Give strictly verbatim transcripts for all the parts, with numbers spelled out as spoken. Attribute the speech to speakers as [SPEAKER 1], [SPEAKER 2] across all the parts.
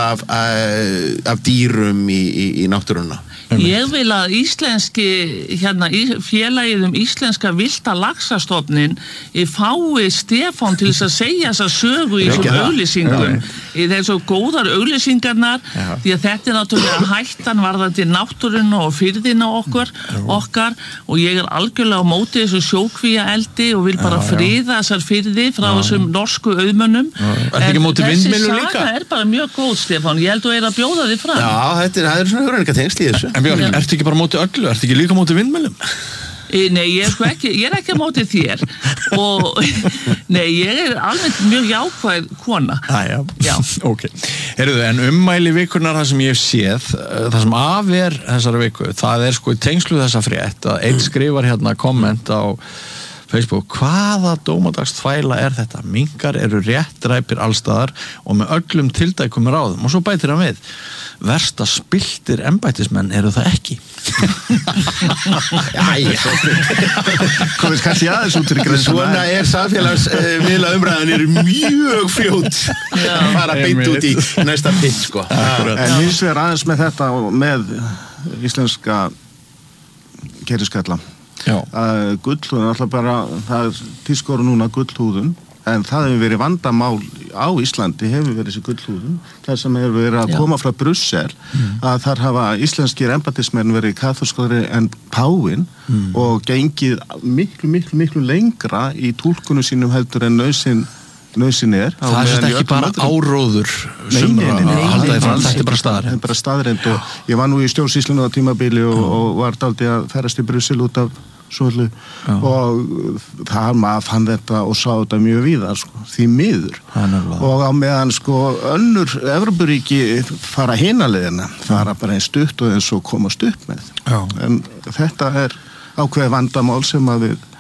[SPEAKER 1] af, af dýrum í, í, í náttúruna.
[SPEAKER 2] Ég vil að íslenski hérna, félagið um íslenska villta laxastofnin fái Stefán til þess að segja þessa sögu í þessum auglýsingum. Það er svo góðar auglýsingarnar því að þetta er náttúrulega hættan varðandi náttúruna og firðina okkur, okkar og ég er algjörlega á móti þessu sjókvíaeldi og vil bara friða þessar firði frá þessum norsku auðmönnum. En þessi saga er bara mjög góð, Stefán. Ég held að þú er að bjóða þig fram.
[SPEAKER 1] Já, þetta er, er svona hugrenningatengsl í þessu.
[SPEAKER 3] En Björn, ja. Ertu ekki bara á móti öllu? Ertu ekki líka á móti vindmyllum?
[SPEAKER 2] Nei, ég er, sko ekki, ég er ekki á móti þér og nei, ég er alveg mjög jákvæð kona.
[SPEAKER 3] Æja, já. Ok. Heyrðu, en ummæli vikurnar það sem ég hef séð, það sem af er þessari viku, það er sko í tengslu þessa frétt að einn skrifar hérna komment á Facebook, hvaða dómadagsþvæla er þetta? Minkar eru réttræpir allstaðar og með öllum tildækum ráðum og svo bætir hann við. Versta spilltir embættismenn eru það ekki.
[SPEAKER 1] Æ,
[SPEAKER 4] komið kannski aðeins út fyrir grænna.
[SPEAKER 1] Svona er samfélagsmiðla umræðan er mjög fljót að fara beint út í næsta pitt, sko.
[SPEAKER 4] En hins vegar aðeins með þetta og með íslenska keirisskalla. Uh, gullhúðun, alltaf bara það er tískóru núna gullhúðun en það hefur verið vandamál á Íslandi hefur verið þessi gullhúðun það sem hefur verið að Já. Koma frá Brussel mm. að þar hafa íslenskir embættismenn verið kaþólskari en páfinn mm. og gengið miklu, miklu, miklu lengra í túlkunum sínum heldur en nauðsyn nauðsyn er.
[SPEAKER 3] Það er þetta ekki bara áróður sem að halda því fram, þetta er bara staðarind.
[SPEAKER 4] Þetta er bara staðarind og ég var nú í stjórnsýslunni á tímabili og, og var dálítið að ferast í Brussel út af svolítið og það maður fann þetta og sá þetta mjög víða sko, því miður og á meðan sko önnur Evrópuríki fara hinaleðina, fara bara einn stutt og eins og komast upp með. Já. En þetta er ákveðið vandamál sem að við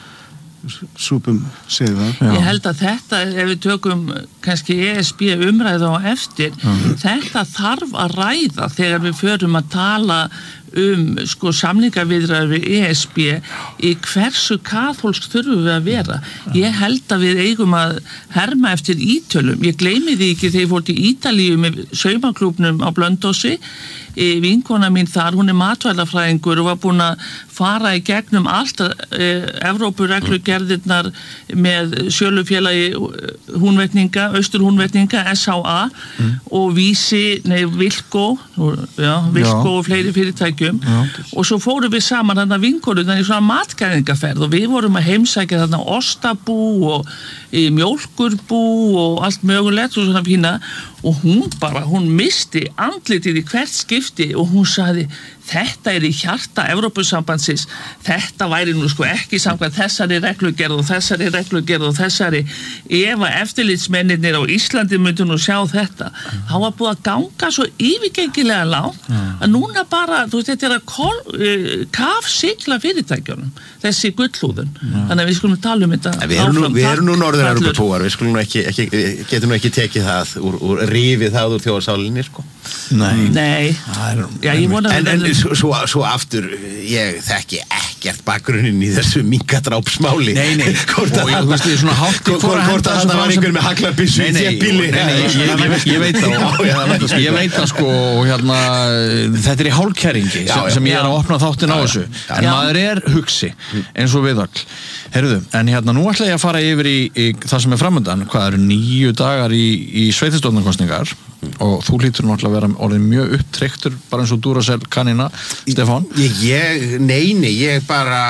[SPEAKER 4] súpum segða.
[SPEAKER 2] Ég held að þetta, ef við tökum kannski E S B umræðu á eftir, mm. þetta þarf að ræða þegar við förum að tala um sko samningaviðræður við E S B í hversu kaþólsk þurfum við að vera. Ég held að við eigum að herma eftir Ítölum. Ég gleymi því ekki þegar ég fór til Ítalíu með saumaklúbnum á Blönduósi. Vinkona mín þar, hún er matvælafræðingur og var búin að fara í gegnum allt e, Evrópureglugerðirnar með sölufélagi húnvetninga, austurhúnvetninga, S H A mm. og Vísi, nei, Vilko, já, Vilko og fleiri fyrirtækjum já. Og svo fórum við saman þarna vinkonurnar í svona matgæðingaferð og við vorum að heimsækja þarna ostabú og e, mjólkurbú og allt mögulegt og svona fína og hún bara, hún misti andlitið í hvert skipti og hún sagði þetta er í hjarta Evrópusambandsins, þetta væri nú sko ekki samkvæmt þessari reglugerð og þessari reglugerð og þessari ef að eftirlitsmennirnir á Íslandi myndu nú sjá þetta þá var búið að ganga svo yfirgengilega langt að núna bara, þú veist, þetta er að kol, uh, kafsigla fyrirtækjunum þessi gullhúðun, þannig að við skulum tala um þetta
[SPEAKER 1] við erum nú, við erum nú norður-Evrópubúar, við skulum nú ekki, ekki getum nú ekki tekið það úr, úr rífið það úr þjóðarsálinni, sko.
[SPEAKER 2] Nei. Nei.
[SPEAKER 1] Er, Já, ég vona en, en, en svo, svo aftur, ég þekki ekkert bakgrunnin í þessu minkadrápsmáli.
[SPEAKER 3] Nei, nei. Hvort að það var svona hátt
[SPEAKER 1] hvort að það var einhver með haglabyssu í þéttbíli.
[SPEAKER 3] Nei, nei, ég veit það. Ég veit það sko, hérna, þetta er í hálfkæringi sem ég er að opna þáttin á þessu. En maður er hugsi, eins og við öll. Heyrðu, en hérna nú ætla ég að fara yfir í, í það sem er framöndan, hvað eru níu dagar í, í sveitarstjórnarkosningar og þú hlýtur náttúrulega að vera orðin mjög upptrykktur bara eins og Duracell kanina, Stefán.
[SPEAKER 1] Ég, ég neini, ég bara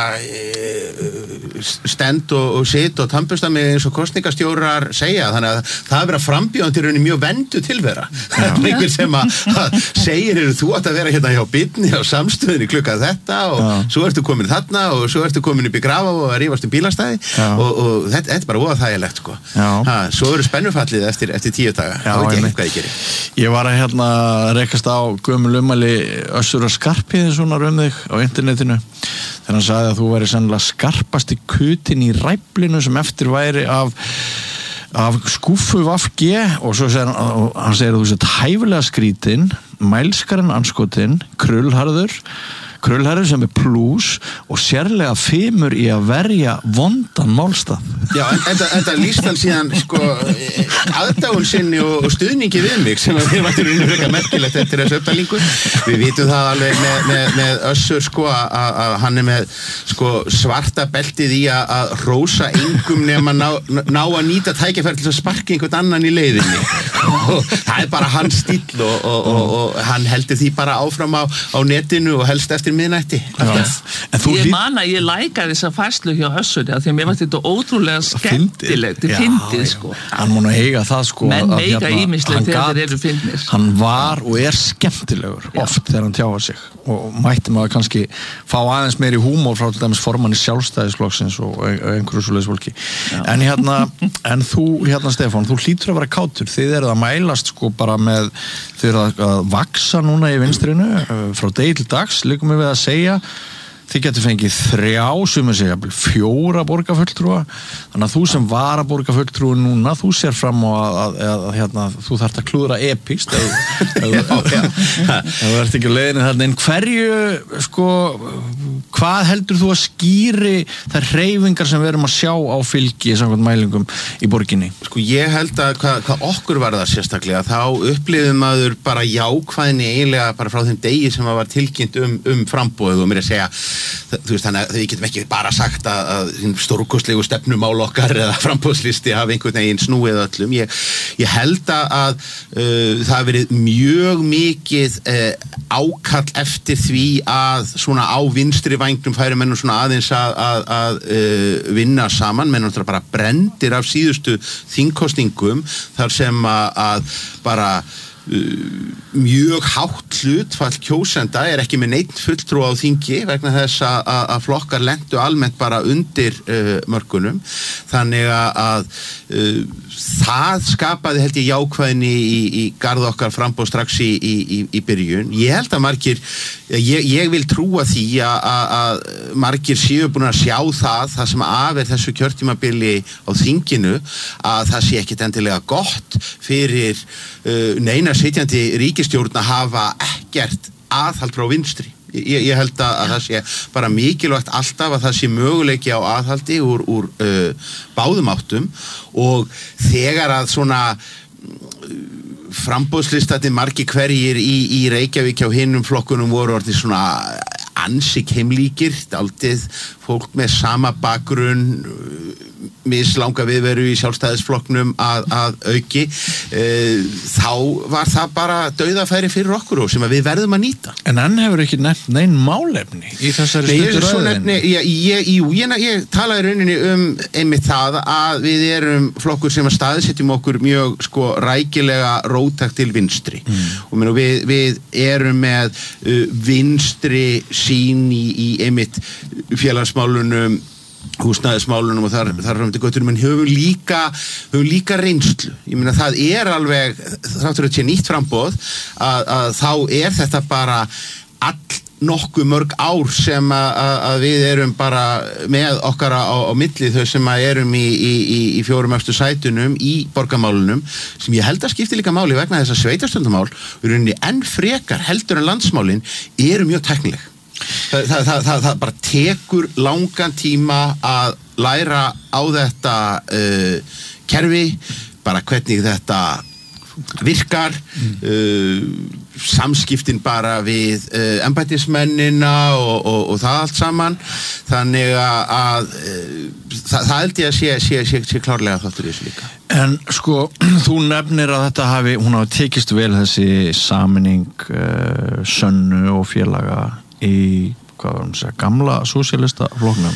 [SPEAKER 1] e, stend og, og sit og tannbursta mig eins og kosningastjórar segja, þannig að það er verið að frambjóðan til rauninni mjög vendu tilvera. Það er einhver sem að, að segir, þú átt að vera hérna hjá Bitni á samstöðinni klukkað þetta og Já. Svo ertu komin þarna og svo ertu komin upp í Grafa og að rífast um bílastæði og, og þetta, þetta er bara óþægilegt sko. Ha, svo eru spennufallið eftir, eftir tíu daga, Já, þá veit ég eitthvað ég gerir.
[SPEAKER 3] Ég var að hérna rekast á gömul ummæli Össur Skarphéðinssonar svona um þig á internetinu þegar hann sagði að þú væri sennilega skarpasti kutin í ræflinu sem eftir væri af af skúffu V G og svo segir hann, hann segir að þú sett hæfilega skrítin, mælskarinn anskotin, krullharður, Krullherri sem er plús og sérlega fimur í að verja vondan málstað.
[SPEAKER 1] Já, en þetta lýst hann síðan sko aðdáun sinni og, og stuðningi við mig sem að þið vartur einu frekar merkilegt eftir þessu uppdælingu. Við vitum það alveg með, með, með Össur sko að hann er með sko svarta beltið í að, að rósa engum nema ná, ná að nýta tækifæri til að sparka einhvern annan í leiðinni. Og það er bara hans stíll og, og, og, og hann heldur því bara áfram á, á netinu og helst eftir miðnætti.
[SPEAKER 2] Ég man að ég læka þessa færslu hjá Össuri því að mér var þetta ótrúlega skemmtilegt þetta fyndið sko.
[SPEAKER 3] Hann múin að eiga það sko
[SPEAKER 2] menn eiga ímislega þegar þeir eru fyndnir.
[SPEAKER 3] Hann var og er skemmtilegur já. Oft þegar hann tjáar sig og mætti maður kannski fá aðeins meiri húmor frá til dæmis formanni Sjálfstæðisflokksins og einhverju svoleiðis fólki. En hérna, en þú hérna Stefán, þú hlýtur að vera kátur, þið eruð að mælast sko bara með, þið eruð að vaksa núna í vinstrinu frá degi til dags, líkum við að segja þið getur fengið þrjá, sumir segja fjóra borgarfulltrúa, þannig að þú sem var að borgarfulltrúi núna, þú sér fram á að, að, að, að hérna, þú þarft að klúðra epíst ef þú ert ekki á leiðinni þarna, en hverju sko, hvað heldur þú að skýri þær hreyfingar sem við erum að sjá á fylgi samkvæmt mælingum í borginni?
[SPEAKER 1] Sko ég held að hvað, hvað okkur var það sérstaklega, þá upplifði maður bara jákvæðni eiginlega bara frá þeim degi sem var tilkynnt um, um framboðið og mér að segja þú veist þannig að við getum ekki bara sagt að, að stórkostlegu stefnumál okkar eða framboðslisti hafa einhvern veginn snúið öllum. Ég, ég held að uh, það hafi verið mjög mikið uh, ákall eftir því að svona á vinstri vængnum færi menn svona aðeins að, að, að uh, vinna saman, menn náttúrulega bara brendir af síðustu þingkosningum þar sem að, að bara Uh, mjög hátt hlutfall kjósenda er ekki með neitt fulltrú á þingi vegna þess að, að flokkar lentu almennt bara undir uh, mörkunum þannig að uh, það skapaði held ég jákvæðni í, í garð okkar framboð strax í, í, í byrjun. Ég held að margir ég, ég vil trúa því að, að margir séu búin að sjá það það sem af er þessu kjörtímabili á þinginu að það sé ekkit endilega gott fyrir uh, neina sitjandi ríkisstjórn að hafa ekkert aðhald frá vinstri. Ég, ég held að, að það sé bara mikilvægt alltaf að það sé möguleiki á aðhaldi úr, úr uh, báðum áttum og þegar að svona uh, framboðslistati margi hverjir í, í Reykjavík hjá hinnum flokkunum voru orðið svona ansi keimlíkir, dálítið fólk með sama bakgrunn, mislanga viðveru í Sjálfstæðisflokknum að, að auki, e, þá var það bara dauðafæri fyrir okkur og sem að við verðum að nýta.
[SPEAKER 3] En hann hefur ekki nefnt neinn málefni í þessari
[SPEAKER 1] stuttu ræðinni? Ég, ég, ég, ég, ég talaði rauninni um einmitt það að við erum flokkur sem að staðsetjum okkur mjög sko rækilega róttækt til vinstri mm. og minn, við, við erum með uh, vinstri sín í, í einmitt félagsmálunum húsnæðismálunum og þar, þar fram til göttunum en höfum líka, höfum líka reynslu. Ég meina það er alveg þáttur að þetta sé nýtt framboð að, að þá er þetta bara all nokkuð mörg ár sem að, að við erum bara með okkar á, á milli þau sem að erum í, í, í fjórum eftir sætunum í borgarmálunum sem ég held að skipti líka máli vegna þess að sveitarstjórnarmál rauninni enn frekar heldur en landsmálin eru mjög tæknileg. Það, það, það, það, það bara tekur langan tíma að læra á þetta uh, kerfi, bara hvernig þetta virkar, mm. uh, samskiptin bara við uh, embættismennina og, og, og það allt saman, þannig að uh, það, það held ég að sé, sé, sé, sé klárlega þáttur í þessu líka.
[SPEAKER 3] En sko, þú nefnir að þetta hafi, hún hafi tekist vel þessi sameining uh, Sönnu og félaga í, hvað varum að segja, gamla sósíalista flokknum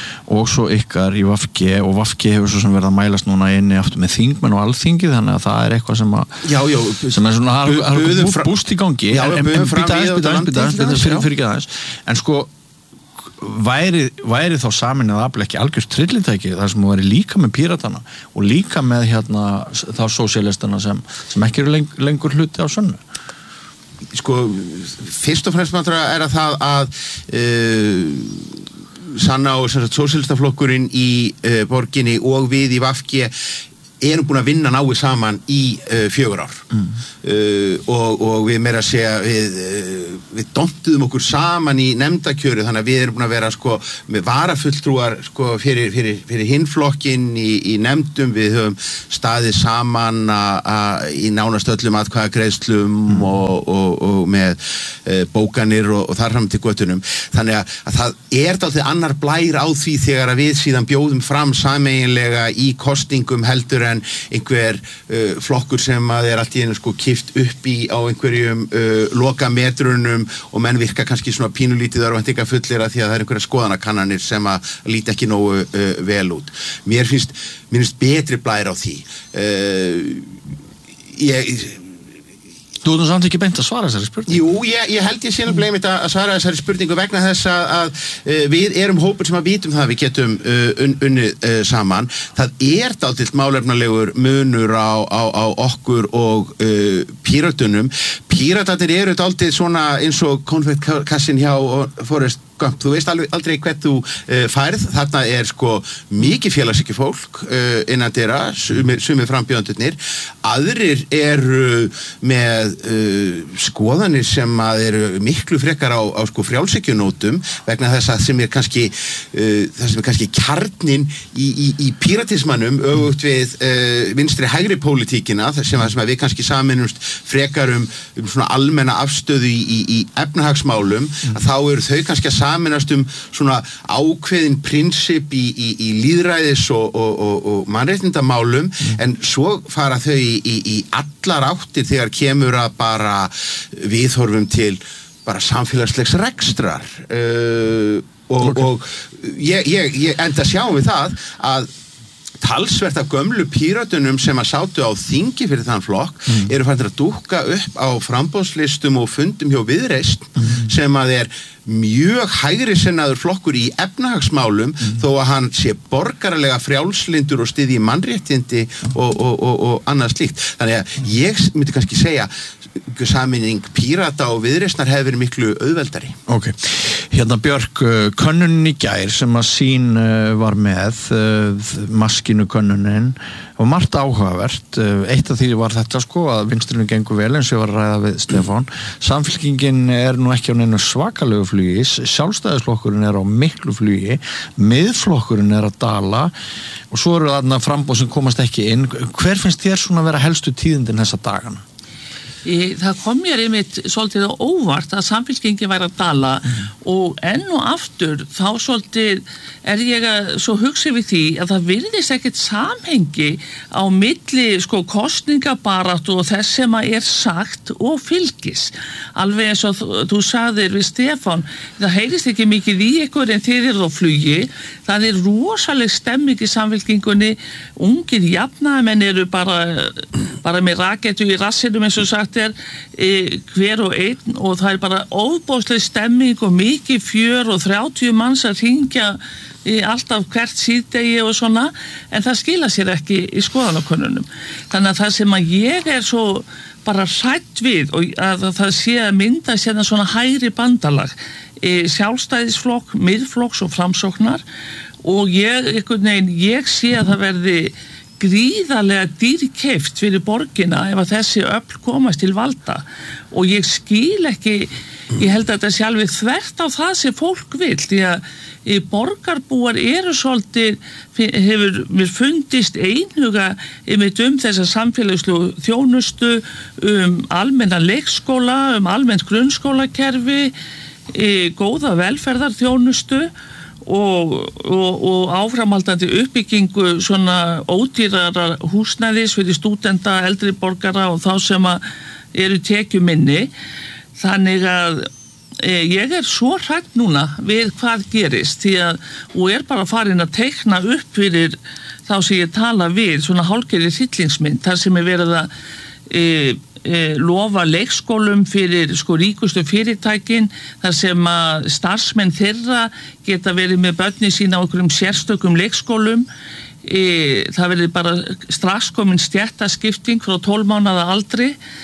[SPEAKER 3] og svo ykkar í V G og V G hefur svo sem verið að mælast núna inni aftur með þingmenn og alþingið þannig að það er eitthvað sem að
[SPEAKER 1] já, já,
[SPEAKER 3] sem er svona har búst í gangi
[SPEAKER 1] já,
[SPEAKER 3] en býta aðeins fyrir ekki aðeins en sko væri, væri þá samin eða aflega ekki algjörst trillitæki þar sem þú væri líka með píratana og líka með hérna þá sósíalistana sem, sem ekki eru leng, lengur hluti á Sönnu.
[SPEAKER 1] Sko, fyrst og fremst maður er að það að uh, Sanna og sósíalistaflokkurinn í uh, borginni og við í V G erum búin að vinna náið saman í uh, fjögur ár mm. uh, og, og við meira að segja við, uh, við domtuðum okkur saman í nefndakjöru, þannig að við erum búin að vera sko með varafulltrúar sko fyrir, fyrir, fyrir hinflokkin í, í nefndum, við höfum staðið saman a, a, í nánast öllum atkvæðagreiðslum mm. og, og, og með e, bókanir og, og þar fram til göttunum, þannig að, að það er dálítið annar blær á því þegar að við síðan bjóðum fram sameiginlega í kostingum heldur en einhver uh, flokkur sem að er allt í einu sko kift upp í á einhverjum uh, lokametrunum og menn virka kannski svona pínulítið örvæntingafullir að því að það er einhverja skoðanakannanir sem að líti ekki nógu uh, vel út. Mér finnst, mér finnst betri blær á því. Uh, ég...
[SPEAKER 3] Þú erum samt ekki beint að svara þessari spurningu.
[SPEAKER 1] Jú, ég, ég held ég síðan bleið mitt að svara þessari spurningu vegna þess að, að uh, við erum hópur sem að vitum það að við getum uh, un, unnið uh, saman. Það er dálítill málefnalegur munur á, á, á okkur og uh, píratunum. Píratarnir eru dálítið svona eins og konfektkassin hjá Forrest Gump. Þú veist alveg, aldrei hvert þú uh, færð. Þarna er sko mikið félagshyggju fólk uh, innan þeirra, sumir, sumir frambjóðendurnir. Aðrir eru með uh, skoðanir sem að eru miklu frekar á, á sko frjálshyggjunótum vegna þess að sem er kannski uh, það sem er kannski kjarnin í, í, í píratismannum öfugt við uh, vinstri hægri pólitíkina sem, sem að við kannski saminumst frekar um, um svona almenna afstöðu í, í, í efnahagsmálum mm. að þá eru þau kannski að saminast um svona ákveðin prinsip í, í, í lýðræðis og, og, og, og mannréttindamálum mm. en svo fara þau í, í, í allar áttir þegar kemur að bara viðhorfum til bara samfélagslegs rekstrar uh, og, okay. og ég, ég, ég enda sjáum við það að talsvert af gömlu píratunum sem að sátu á þingi fyrir þann flokk mm. eru fættir að dúkka upp á framboðslistum og fundum hjá Viðreisn mm. sem að er mjög hægri sinnaður flokkur í efnahagsmálum mm. þó að hann sé borgaralega frjálslindur og styðji mannréttindi og, og, og, og annað slíkt. Þannig að ég myndi kannski segja sameining pírata og Viðreisnar hefur verið miklu auðveldari.
[SPEAKER 3] Ok. Hérna Björk, könnunin í gær sem að sín var með, maskínu könnunin og margt áhugavert. Eitt af því var þetta sko að vinstrinu gengur vel eins og ég var að ræða við Stefán. Samfylkingin er nú ekki á neinu svakalegu flugi, sjálfstæðisflokkurinn er á miklu flugi, miðflokkurinn er að dala og svo eru þarna framboð sem komast ekki inn. Hver finnst þér svona að vera helstu tíðindin þessa dagana?
[SPEAKER 2] Í, það kom mér einmitt svolítið á óvart að Samfylkingin væri að dala mm. og enn og aftur þá svolítið er ég að svo hugsa við því að það virðist ekkert samhengi á milli sko kosningabaráttu og þess sem að er sagt og fylgis. Alveg eins og þú, þú sagðir við Stefán, það heyrist ekki mikið í ykkur en þið eru á flugi. Það er rosaleg stemming í Samfylkingunni, ungir jafnaðarmenn eru bara, bara með raketu í rassinum eins og sagt er e, hver og einn og það er bara óbóðsleg stemming og mikið fjör og þrjátíu manns að hringja í alltaf hvert síðdegi og svona en það skila sér ekki í skoðanakönnunum. Þannig að það sem að ég er svo bara hrætt við og að það sé að mynda sérna svona hægri bandalag e, sjálfstæðisflokk, miðflokks og framsóknar og ég, einhvern veginn, ég sé að það verði gríðarlega dýrkeypt fyrir borgina ef að þessi öfl komast til valda og ég skil ekki, ég held að þetta sé alveg þvert á það sem fólk vil því að borgarbúar eru svolítið, hefur mér fundist einhuga einmitt um þessa samfélagslegu þjónustu, um almenna leikskóla, um almennt grunnskólakerfi, góða velferðarþjónustu Og, og, og áframhaldandi uppbyggingu svona ódýrara húsnæðis fyrir stúdenta, eldri borgara og þá sem að eru tekjuminni. Þannig að e, ég er svo hrætt núna við hvað gerist því að, og er bara farin að teikna upp fyrir þá sem ég tala við, svona hálfgerði hryllingsmynd, þar sem er verið að e, E, lofa leikskólum fyrir sko ríkustu fyrirtækin þar sem að starfsmenn þeirra geta verið með börni sína á einhverjum sérstökum leikskólum e, það verið bara strax komin stéttaskipting frá tólf mánaða aldri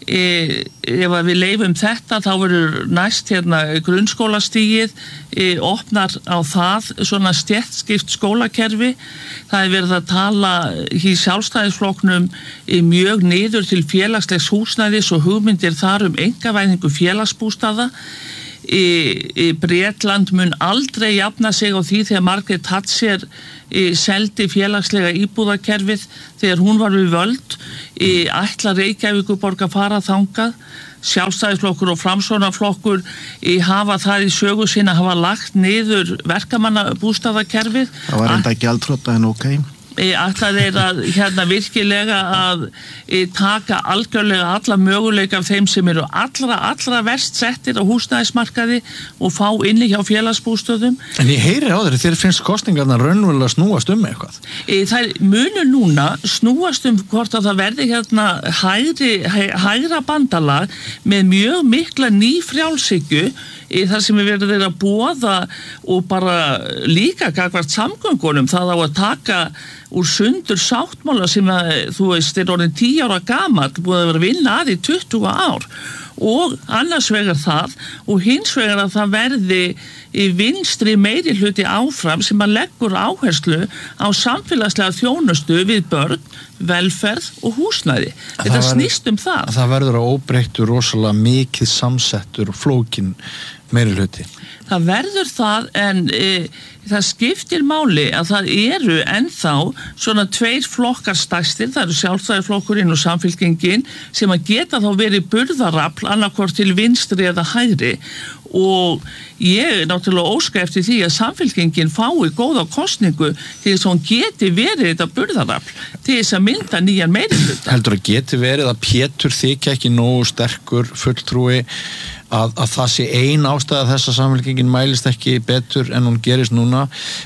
[SPEAKER 2] e, ef að við leifum þetta þá verður næst hérna grunnskólastigið e, opnar á það svona stéttskipt skólakerfi. Það er verið að tala í sjálfstæðisflokknum e, mjög niður til félagslegs húsnæðis og hugmyndir þar um einkavæðingu félagsbústaða. Í, í Bretland mun aldrei jafna sig á því þegar Margaret Thatcher í, seldi félagslega íbúðakerfið þegar hún var við völd í ætla Reykjavíkurborg að fara þangað. Sjálfstæðisflokkur og Framsóknarflokkur í hafa það í sögu sinna hafa lagt niður verkamannabústaðakerfið.
[SPEAKER 4] Það var enda gjaldþrota en ok.
[SPEAKER 2] Ætla þeir að hérna virkilega að e, taka algjörlega alla möguleika af þeim sem eru allra, allra verst settir á húsnæðismarkaði og fá inni hjá félagsbústöðum.
[SPEAKER 3] En ég heyri á þeir, þér finnst kosningarna raunverulega snúast um eitthvað?
[SPEAKER 2] E, það munu núna snúast um hvort að það verði hérna hægri, hæ, hægra bandalag með mjög mikla nýfrjálshyggju í þar sem við verðum að boða og bara líka gagnvart samgöngunum það á að taka úr sundur sáttmála sem að þú veist er orðin tíu ára gamall búið að vera að vinna að í tuttugu ár og annars vegar það og hins vegar að það verði í vinstri meiri hluti áfram sem að leggur áherslu á samfélagslega þjónustu við börn, velferð og húsnæði. Það Þetta snýst um það.
[SPEAKER 3] Það verður að óbreyttu rosalega mikið samsettur og flókin meiri hluti.
[SPEAKER 2] Það verður það en e, það skiptir máli að það eru ennþá svona tveir flokkar stærstir, það eru sjálfstæðisflokkurinn og samfylkingin sem að geta þá verið burðarafl annarkvort til vinstri eða hægri og ég er náttúrulega óska eftir því að samfylkingin fái góða kosningu til þess að hún geti verið þetta burðarafl til þess að mynda nýjan meirihluta.
[SPEAKER 3] Heldur að geti verið að Pétur þykja ekki nógu sterkur fulltrúi Að, að það sé ein ástæða þess að samfylkingin mælist ekki betur en hún gerist núna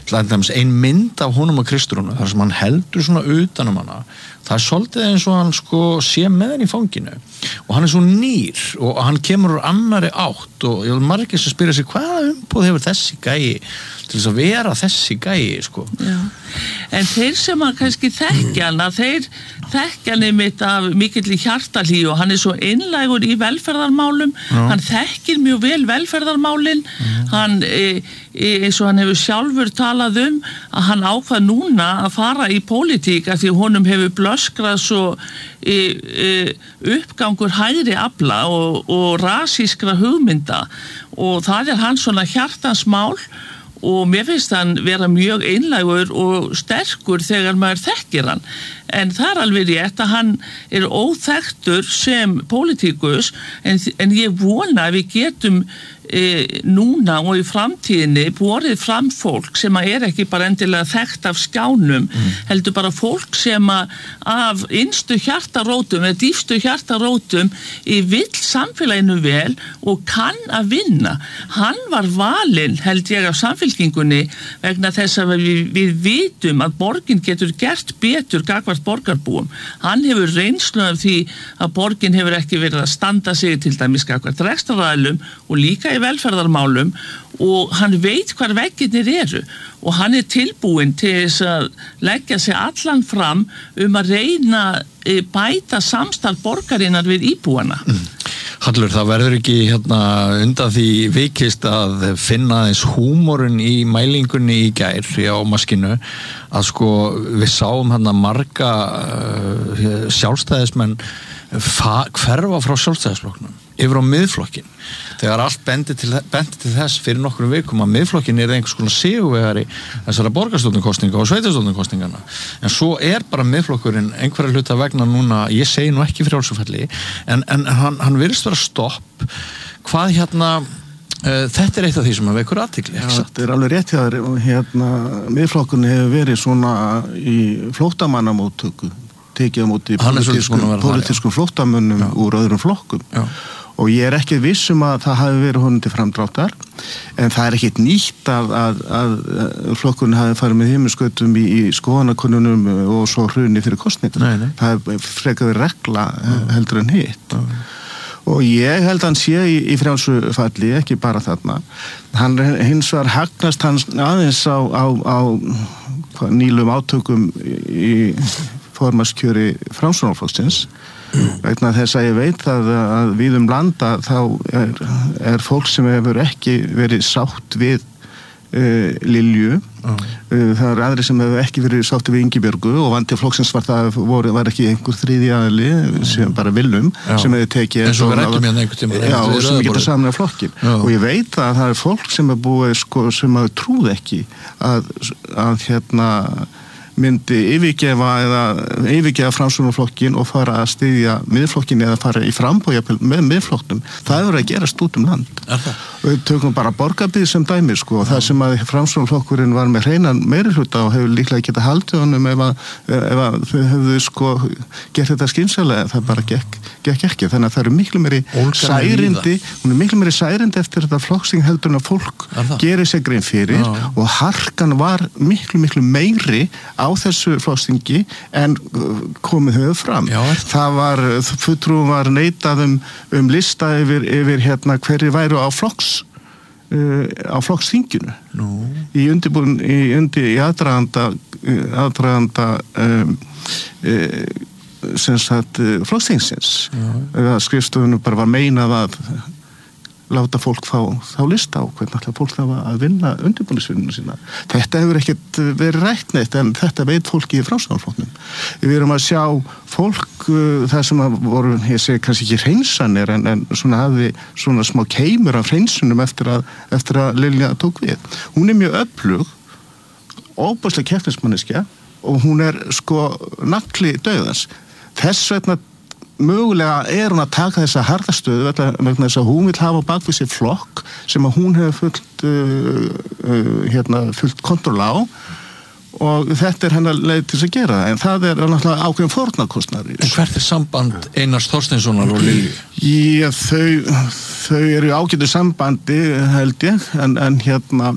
[SPEAKER 3] ein mynd af honum og Kristrúnu þar sem hann heldur svona utan um hana það er svolítið eins og hann sko sé með henni í fanginu og hann er svo nýr og hann kemur úr annari átt og ég vil margir sem spyrja sig hvaða umbúð hefur þessi gæi til þess að vera þessi gæi sko.
[SPEAKER 2] Já. En þeir sem að kannski þekkja hana, þeir þekkja hann einmitt af mikill í hjartalíu og hann er svo einlægur í velferðarmálum, Já. Hann þekkir mjög vel velferðarmálin, Já. Hann e, e, eins og hann hefur sjálfur talað um að hann ákvað núna að fara í pólitík af því honum hefur blöskrað svo e, e, uppgangur hægri afla og, og rasískra hugmynda og það er hann svona hjartansmál og mér finnst hann vera mjög einlægur og sterkur þegar maður þekkir hann en það er alveg rétt að hann er óþekktur sem pólitíkus en, en ég vona að við getum e, núna og í framtíðinni borið fram fólk sem að er ekki bara endilega þekkt af skjánum mm. heldur bara fólk sem að af innstu hjartarótum eða dýfstu hjartarótum í vill samfélaginu vel og kann að vinna. Hann var valinn held ég af samfélkingunni vegna þess að við, við vitum að borgin getur gert betur gagvart borgarbúum. Hann hefur reynslu af því að borgin hefur ekki verið að standa sig til dæmis gagvart rekstrarælum og líka í velferðarmálum og hann veit hvar veggirnir eru og hann er tilbúinn til þess að leggja sig allan fram um að reyna bæta samstarf borgarinnar við íbúana.
[SPEAKER 3] Mm. Hallur, það verður ekki hérna undan því vikist að finna aðeins húmorinn í mælingunni í gær á maskinu að sko við sáum hérna marga uh, sjálfstæðismenn hverfa frá sjálfstæðisflokknum yfir á miðflokkin þegar allt bendi til, bendi til þess fyrir nokkrum vikum að miðflokkin er einhvers konar sigurvegari þessara borgarstjórnarkosninga og sveitarstjórnarkosningana en svo er bara miðflokkurinn einhverja hluta vegna núna, ég segi nú ekki frjálsufalli en, en hann, hann virðist vera stopp hvað hérna uh, þetta er eitt af því sem að vekur athygli.
[SPEAKER 4] Já, þetta er alveg rétt hjá þér og hérna miðflokkurinn hefur verið svona í flóttamannamóttöku tekið á móti pólitískum flóttamönnum úr öðrum flokkum. Já. Og ég er ekki vissum að það hafi verið honum til framdráttar en það er ekkit nýtt að, að, að, að flokkurinn hafi farið með himnaskautum í, í skoðanakönnunum og svo hruni fyrir kosningar. Nei, nei. Það er frekar regla heldur en hitt. Nei. Og ég held að hann sé í, í frjálsufalli, ekki bara þarna. Hann hins vegar hagnast hans aðeins á, á, á nýlum átökum í formanskjöri Framsóknarflokksins vegna þess að ég veit að, að við um landa þá er, er fólk sem hefur ekki verið sátt við uh, Lilju. Uh. Uh, það er aðri sem hefur ekki verið sátt við Ingibjörgu og vandi flokksins var það voru, var ekki einhver þriði aðli sem bara Willum já. Sem hefur tekið
[SPEAKER 3] eins og við rættum hérna einhvern tíma
[SPEAKER 4] já, og sem getur saman af flokkin já. Og ég veit að það er fólk sem er búið sko, sem hefur trúð ekki að, að hérna myndi yfirgefa eða yfirgefa framsóknarflokkin og fara að styðja miðflokkin eða fara í frambója með miðflokknum. Það er að gerast út um land. Við tökum bara Borgarbyggð sem dæmi sko og það sem að framsóknarflokkurinn var með hreinan meirihluta og hefur líklega getað haldið honum ef að, ef að þau hefðu sko gert þetta skynsamlega, það bara gekk, gekk ekki. Þannig að það eru miklu meiri særindi, hún er miklu meiri særindi eftir þetta flokksting heldur en að fólk gerir sér grein fyrir Já. Og harkan var miklu miklu meiri á þessu flokkstingi en komið höfðu fram. Já. Það var, fulltrúum var neitað um, um lista yfir, yfir hérna hverju væru á flokks uh, á flokkstinginu. No. Í undirbúin, í undir, í aðdraganda aðdraganda um, uh, sem sagt uh, flokkstingsins. Uh, skrifstofunum bara var meinað að láta fólk fá þá lista á hvernig alltaf fólk það var að vinna undirbúningsvinnuna sína. Þetta hefur ekkert verið rætt neitt en þetta veit fólki í framsóknarflokknum. Við erum að sjá fólk uh, það sem að voru, ég segi kannski ekki hreinsanir en, en svona hafði svona smá keimur af hreinsunum eftir að, eftir að Lilja tók við. Hún er mjög öflug, óbúslega keppnismanneskja og hún er sko nagli dauðans. Þess vegna mögulega er hún að taka þessa harðastöðu vegna þess að hún vil hafa bakvið sér flokk sem að hún hefur fullt uh, uh, hérna, fullt kontroll á og þetta er hennar leið til að gera en það er náttúrulega ákveðin fórnarkostnaður.
[SPEAKER 3] En hvert er samband Einars Þorsteinssonar og Lilju?
[SPEAKER 4] Já, þau, þau eru ágætu sambandi held ég en, en hérna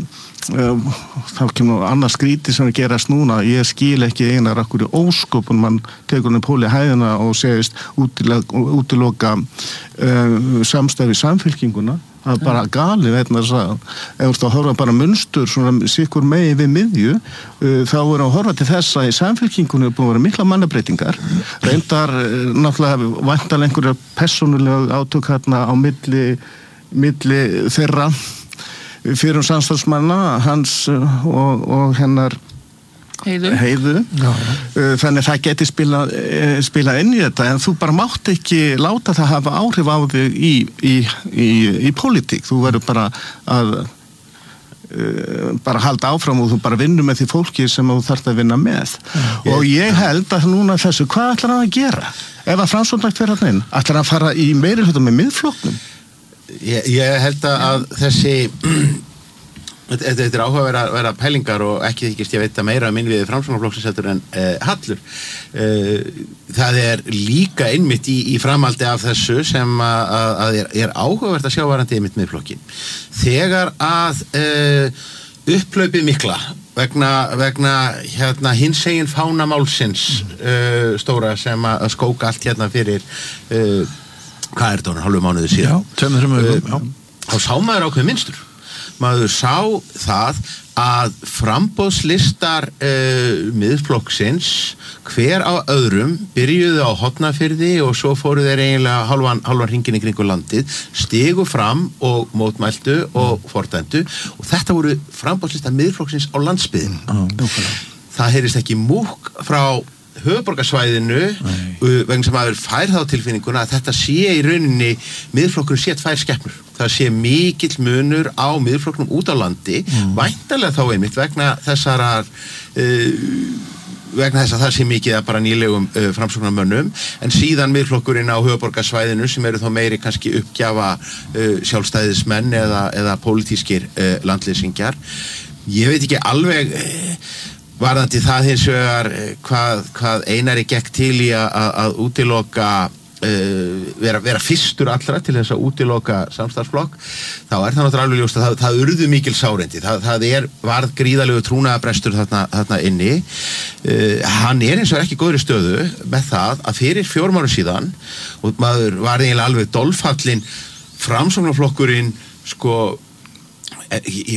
[SPEAKER 4] þá kemur annars skríti sem að gerast núna ég skil ekki Einar akkur í ósköpun mann tekur henni póli hæðina og segist útiloka uh, samstæði samfylkinguna það er bara galið ef þú ert að horfa bara munstur svona sikkur megi við miðju uh, þá er að horfa til þess að í samfylkingunni er búin að vera mikla mannabreitingar reyndar uh, náttúrulega væntanlega einhverja persónulega átök hérna á milli, milli þeirra fyrir um samstarfsmanna hans og, og hennar
[SPEAKER 2] Heiðu,
[SPEAKER 4] heiðu. Já, já. Þannig að það geti spilað spila inn í þetta en þú bara mátt ekki láta það hafa áhrif á þig í, í, í, í pólitík þú verður bara að uh, bara halda áfram og þú bara vinnur með því fólki sem þú þarft að vinna með já, og ég held að núna þessu hvað ætlar hann að gera ef að Framsóknarflokkur fer hann inn ætlar hann að fara í meirihluta með miðflokknum.
[SPEAKER 1] Ég, ég held að þessi þetta er áhuga að vera pælingar og ekki þykist ég veit að meira um innviði Framsóknarflokksins heldur en uh, Hallur uh, það er líka einmitt í, í framaldi af þessu sem að, að er, er áhugavert að sjá varandi einmitt miðflokkin þegar að uh, upplaupið mikla vegna, vegna hérna hinsegin fánamálsins uh, stóra sem að skóka allt hérna fyrir uh, hvað er þetta, hálfu mánuði síðan?
[SPEAKER 3] Já, tveimur, þreimur vikum, já.
[SPEAKER 1] Þá sá maður ákveð minnstur. Maður sá það að framboðslistar uh, miðflokksins hver á öðrum byrjuðu á Hornafirði og svo fóru þeir eiginlega halvan, halvan hringinn í kringu landið, stigu fram og mótmæltu og fordæmdu og þetta voru framboðslistar miðflokksins á landsbyðin. Mm. Það heyrist ekki múkk frá höfuðborgarsvæðinu vegna sem að fær þá tilfinninguna að þetta sé í rauninni miðflokkurinn sé tvær skepnur. Það sé mikill munur á miðflokknum út á landi mm. væntanlega þá einmitt vegna þessarar uh, vegna þess að það sé mikið að bara nýlegum uh, framsóknarmönnum en síðan miðflokkurinn á höfuðborgarsvæðinu sem eru þá meiri kannski uppgjafa uh, sjálfstæðismenn eða, eða pólitískir uh, landleysingjar. Ég veit ekki alveg uh, varðandi það hins vegar hvað, hvað Einari gekk til í að, að útiloka uh, vera, vera fyrstur allra til þess að útiloka samstarfsflokk þá er það náttúrulega alveg ljóst að það, það urðu mikil sáreindi það, það er varð gríðalegu trúnaðarbrestur þarna, þarna inni uh, hann er eins og ekki góðri stöðu með það að fyrir fjórum árum síðan og maður var eiginlega alveg dolfallinn Framsóknarflokkurinn sko ég, ég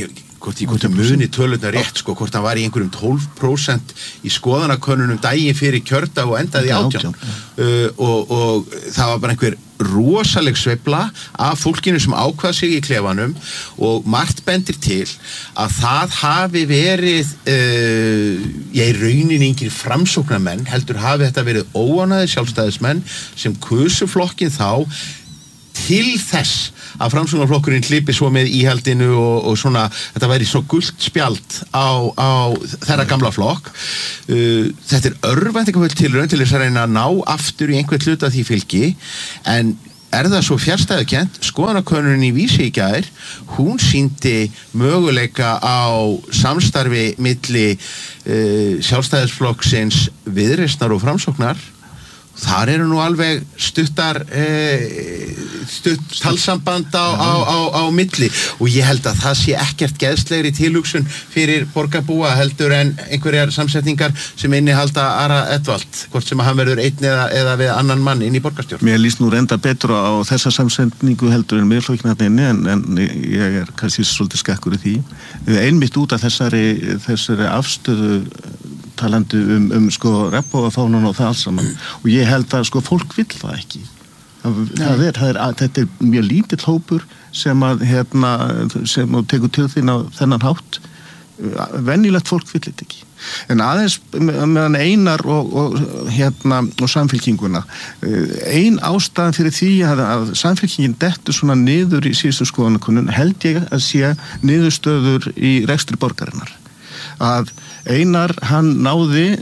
[SPEAKER 1] hvort ég hvort ég muni tölurnar rétt, sko, hvort hann var í einhverjum tólf prósent í skoðanakönnunum daginn fyrir kjördag og endaði í átján. Uh, og, og það var bara einhver rosaleg sveifla af fólkinu sem ákvað sig í klefanum og margt bendir til að það hafi verið uh, ég er raunin yngir framsóknarmenn, heldur hafi þetta verið óánægðir sjálfstæðismenn sem kusu flokkin þá til þess að framsóknarflokkurinn hlipi svo með íhaldinu og, og svona, þetta væri svo gult spjald á, á þeirra gamla flokk. Uh, þetta er örvæntingafull tilraun til þess að reyna að ná aftur í einhvern hluta því fylgi, en er það svo fjarstæðukent, skoðanakönnun í Vísi í gær, hún sýndi möguleika á samstarfi milli uh, sjálfstæðisflokksins Viðreisnar og Framsóknar. Þar eru nú alveg stuttar eh, stutt talsamband á, á, á, á milli og ég held að það sé ekkert geðslegri tilhugsun fyrir borgarbúa heldur en einhverjar samsetningar sem innihalda Ara Edwald, hvort sem að hann verður einn eða, eða við annan mann inn í borgarstjórn.
[SPEAKER 4] Mér líst nú reynda betur á þessa samsetningu heldur en miðflokksins en, en ég er kannski svolítið skakkur í því. Einmitt út af þessari, þessari afstöðu talandi um, um sko regnbogafánann og það alls saman og ég held að sko fólk vill það ekki það, það er, það er, að, þetta er mjög lítill hópur sem að hérna, sem að tekur til þín á þennan hátt venjulegt fólk vill þetta ekki en aðeins meðan Einar og, og hérna og samfylkinguna ein ástæðan fyrir því að, að samfylkingin dettur svona niður í síðustu skoðanakönnun held ég að sé niðurstöður í rekstri borgarinnar að Einar hann náði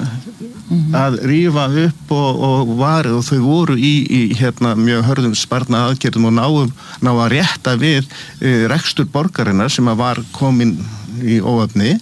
[SPEAKER 4] að rífa upp og, og varið og þau voru í, í hérna mjög hörðum sparna aðgerðum og náum ná að rétta við e, rekstur borgarinnar sem að var komin í óöfni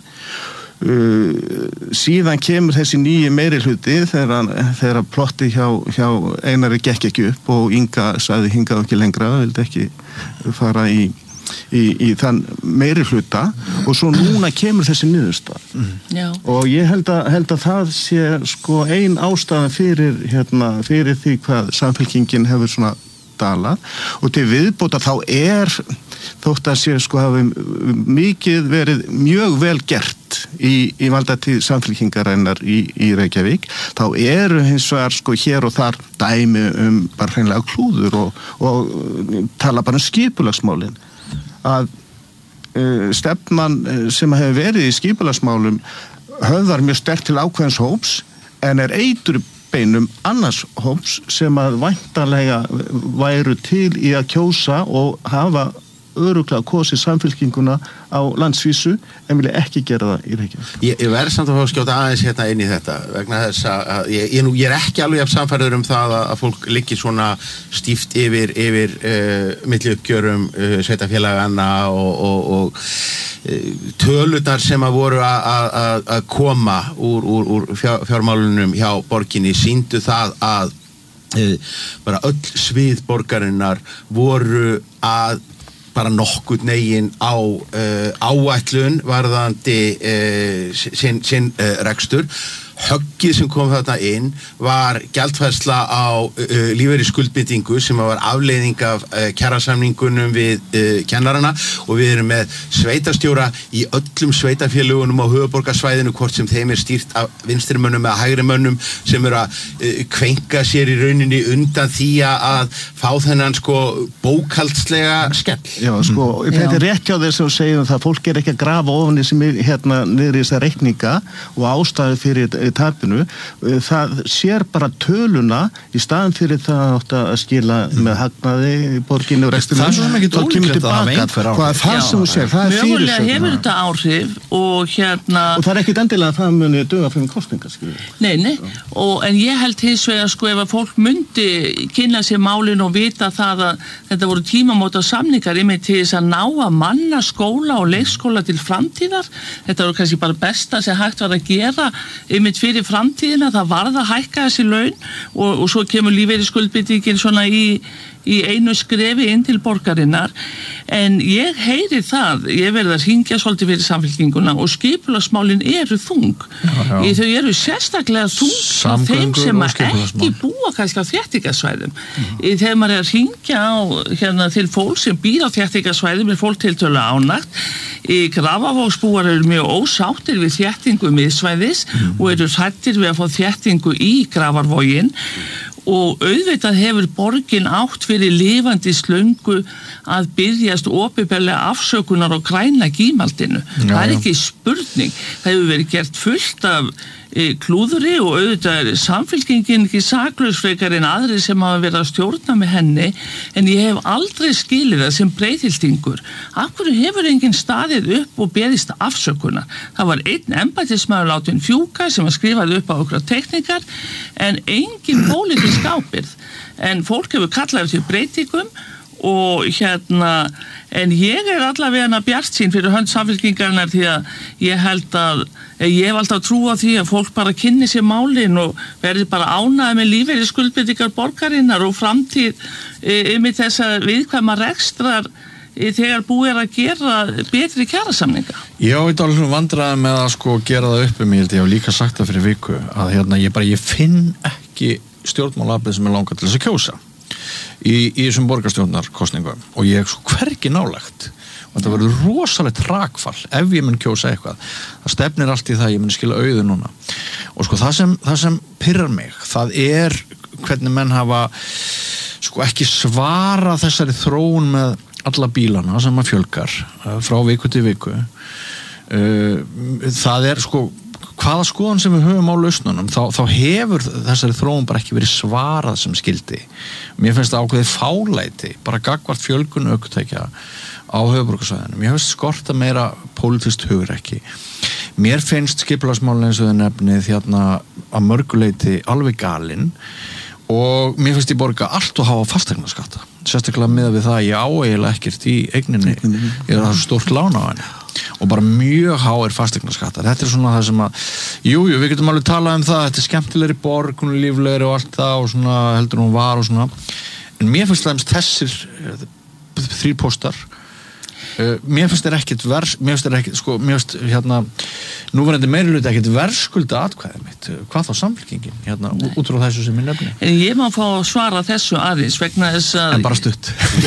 [SPEAKER 4] uh, síðan kemur þessi nýji meirihluti þegar, þegar plotti hjá, hjá Einari gekk ekki upp og Inga sagði hingað ekki lengra, vildi ekki fara í Í, í þann meiri hluta og svo núna kemur þessi niðurstað mm. og ég held að, held að það sé sko ein ástæða fyrir, hérna, fyrir því hvað samfylkingin hefur svona dalað og til viðbóta þá er þótt að sé sko hafi mikið verið mjög vel gert í, í valdatíð samfylkingarinnar í, í Reykjavík þá eru hins vegar sko hér og þar dæmi um bara hreinlega klúður og, og tala bara um skipulagsmálin að uh, stefnan sem hefur verið í skipulagsmálum höfðar mjög sterkt til ákveðins hóps en er eiturbeinum annars hóps sem að væntanlega væru til í að kjósa og hafa örugglega kosið samfylkinguna á landsvísu en vilja ekki gera það í Reykjavík.
[SPEAKER 1] Ég, ég verð samt að fá að skjóta aðeins hérna inn í þetta vegna þess að ég, ég, nú, ég er ekki alveg af samfærður um það að, að fólk liggi svona stíft yfir, yfir uh, milliuppgjörum uh, sveitafélagana og, og, og uh, tölurnar sem að voru að koma úr, úr, úr fjár, fjármálunum hjá borginni sýndu það að uh, bara öll svið borgarinnar voru að bara nokkuð negin á uh, áætlun varðandi uh, sinn sin, uh, rekstur. Höggið sem kom þarna inn var gjaldfærsla á uh, lífeyri skuldbindingu sem var afleiðing af uh, kjarasamningunum við uh, kennarana og við erum með sveitarstjóra í öllum sveitafélugunum á höfuðborgarsvæðinu hvort sem þeim er stýrt af vinstrimönnum eða hægrimönnum sem eru að uh, kvenka sér í rauninni undan því að fá þennan sko bókaldslega skell.
[SPEAKER 4] Já sko, mm. þetta er rétt hjá þess að segja það fólk er ekki að grafa ofan í sem er hérna niður í þessa reikninga og ástæðu fyrir tapinu, það sér bara töluna í staðan fyrir það átt að skila með hagnaði í borginni og restina.
[SPEAKER 3] Það er svo sem ekki ólíklegt að hafa einhver áhrif.
[SPEAKER 4] Hvað það sem þú sér, það er fyrir
[SPEAKER 2] mögulega hefur þetta áhrif og hérna
[SPEAKER 4] og það er ekkit endilega að það muni duga fyrir kostningar
[SPEAKER 2] Nei, nei, og, en ég held hins vegar sko ef að fólk myndi kynna sér málin og vita það að þetta voru tímamóta samningar einmitt til þess að ná að manna skóla og leikskóla til framtíðar, þetta voru kannski bara besta sem hægt var að gera einmitt fyrir framtíðina, það varð að hækka þessi laun og, og svo kemur lífeyri skuldbindingin svona í, í einu skrefi inn til borgarinnar en ég heyri það, ég verði að hringja svolítið fyrir samfylkinguna og skipulagsmálin eru þung, já, já. Í, þau eru sérstaklega þung á þeim sem ekki búa kannski á þéttingasvæðum mm. þegar maður er að hringja á, hérna, til fólk sem býr á þéttingasvæðum er fólk tiltölulega ánægt Í Grafarvogsbúar eru mjög ósáttir við þéttingu miðsvæðis mm. og eru hrættir við að fá þéttingu í Grafarvoginn og auðvitað hefur borgin átt fyrir lifandi slöngu að byrjast opinberlega afsökunar á græna gímaldinu. Já, það er ekki spurning. Það hefur verið gert fullt af e, klúðri og auðvitað er samfylkingin ekki saklausfrekar en aðri sem hafa verið að stjórna með henni, en ég hef aldrei skilið það sem breiðhildingur. Af hverju hefur enginn staðið upp og beðist afsökunar? Það var einn embættismaður látinn fjúka sem var skrifað upp á okkur teknikar en engin pólitísk ábyrgð. En fólk hefur kallað eftir breytingum og hérna, en ég er allavega bjartsýn fyrir hönd samfylkingarinnar því að ég held að ég hef alltaf trú á því að fólk bara kynni sér málin og verði bara ánægð með lífeyri skuldbindingar borgarinnar og framtíð um í þessa viðkvæma rekstrar þegar búið er að gera betri kjarasamninga.
[SPEAKER 3] Já, ég er alveg vandræði með að sko gera það upp um, ég held ég hef líka sagt það fyrir viku að hérna ég bara, ég finn ekki stjórnmálaflið sem er langar til þess að kjósa í, í þessum borgarstjórnarkosningum og ég er svo hvergi nálægt og þetta verður rosalegt rakfall ef ég mun kjósa eitthvað. Það stefnir allt í það, ég mun skila auðu núna og sko það sem, það sem pirrar mig, það er hvernig menn hafa sko ekki svara þessari þróun með alla bílana sem að fjölgar frá viku til viku. Það er sko hvaða skoðan sem við höfum á lausnunum þá, þá hefur þessari þróun bara ekki verið svarað sem skildi. Mér finnst það ákveðið fálæti bara gagnvart fjölgun ökutækja á höfuðborgarsvæðinu. Mér finnst skorta meira pólitískt hugrekki. Mér finnst skipulagsmálin eins og þau nefnið hérna að mörguleiti alveg galinn og mér finnst ég borga allt og hafa fasteignaskatta. Sérstaklega með við það að ég á eiginlega ekkert í eigninni. Ég er það stórt lán á henni. Og bara mjög háir fasteignaskattar. Þetta er svona það sem að, jú, jú, við getum alveg talað um það, þetta er skemmtilegri borg, hún er líflegri og allt það og svona heldur hún var og svona. En mér finnst það þessir þrír póstar, uh, mér finnst þér ekkert vers, mér finnst þér ekkert, sko, mér finnst hérna, núverandi meirihluti ekkert verðskulda atkvæðið mitt. Hvað þá samfylkingin, hérna, Nei. út frá þessu sem ég nefni?
[SPEAKER 2] En ég má fá að svara þessu aðeins vegna þess að...
[SPEAKER 3] En bara stutt.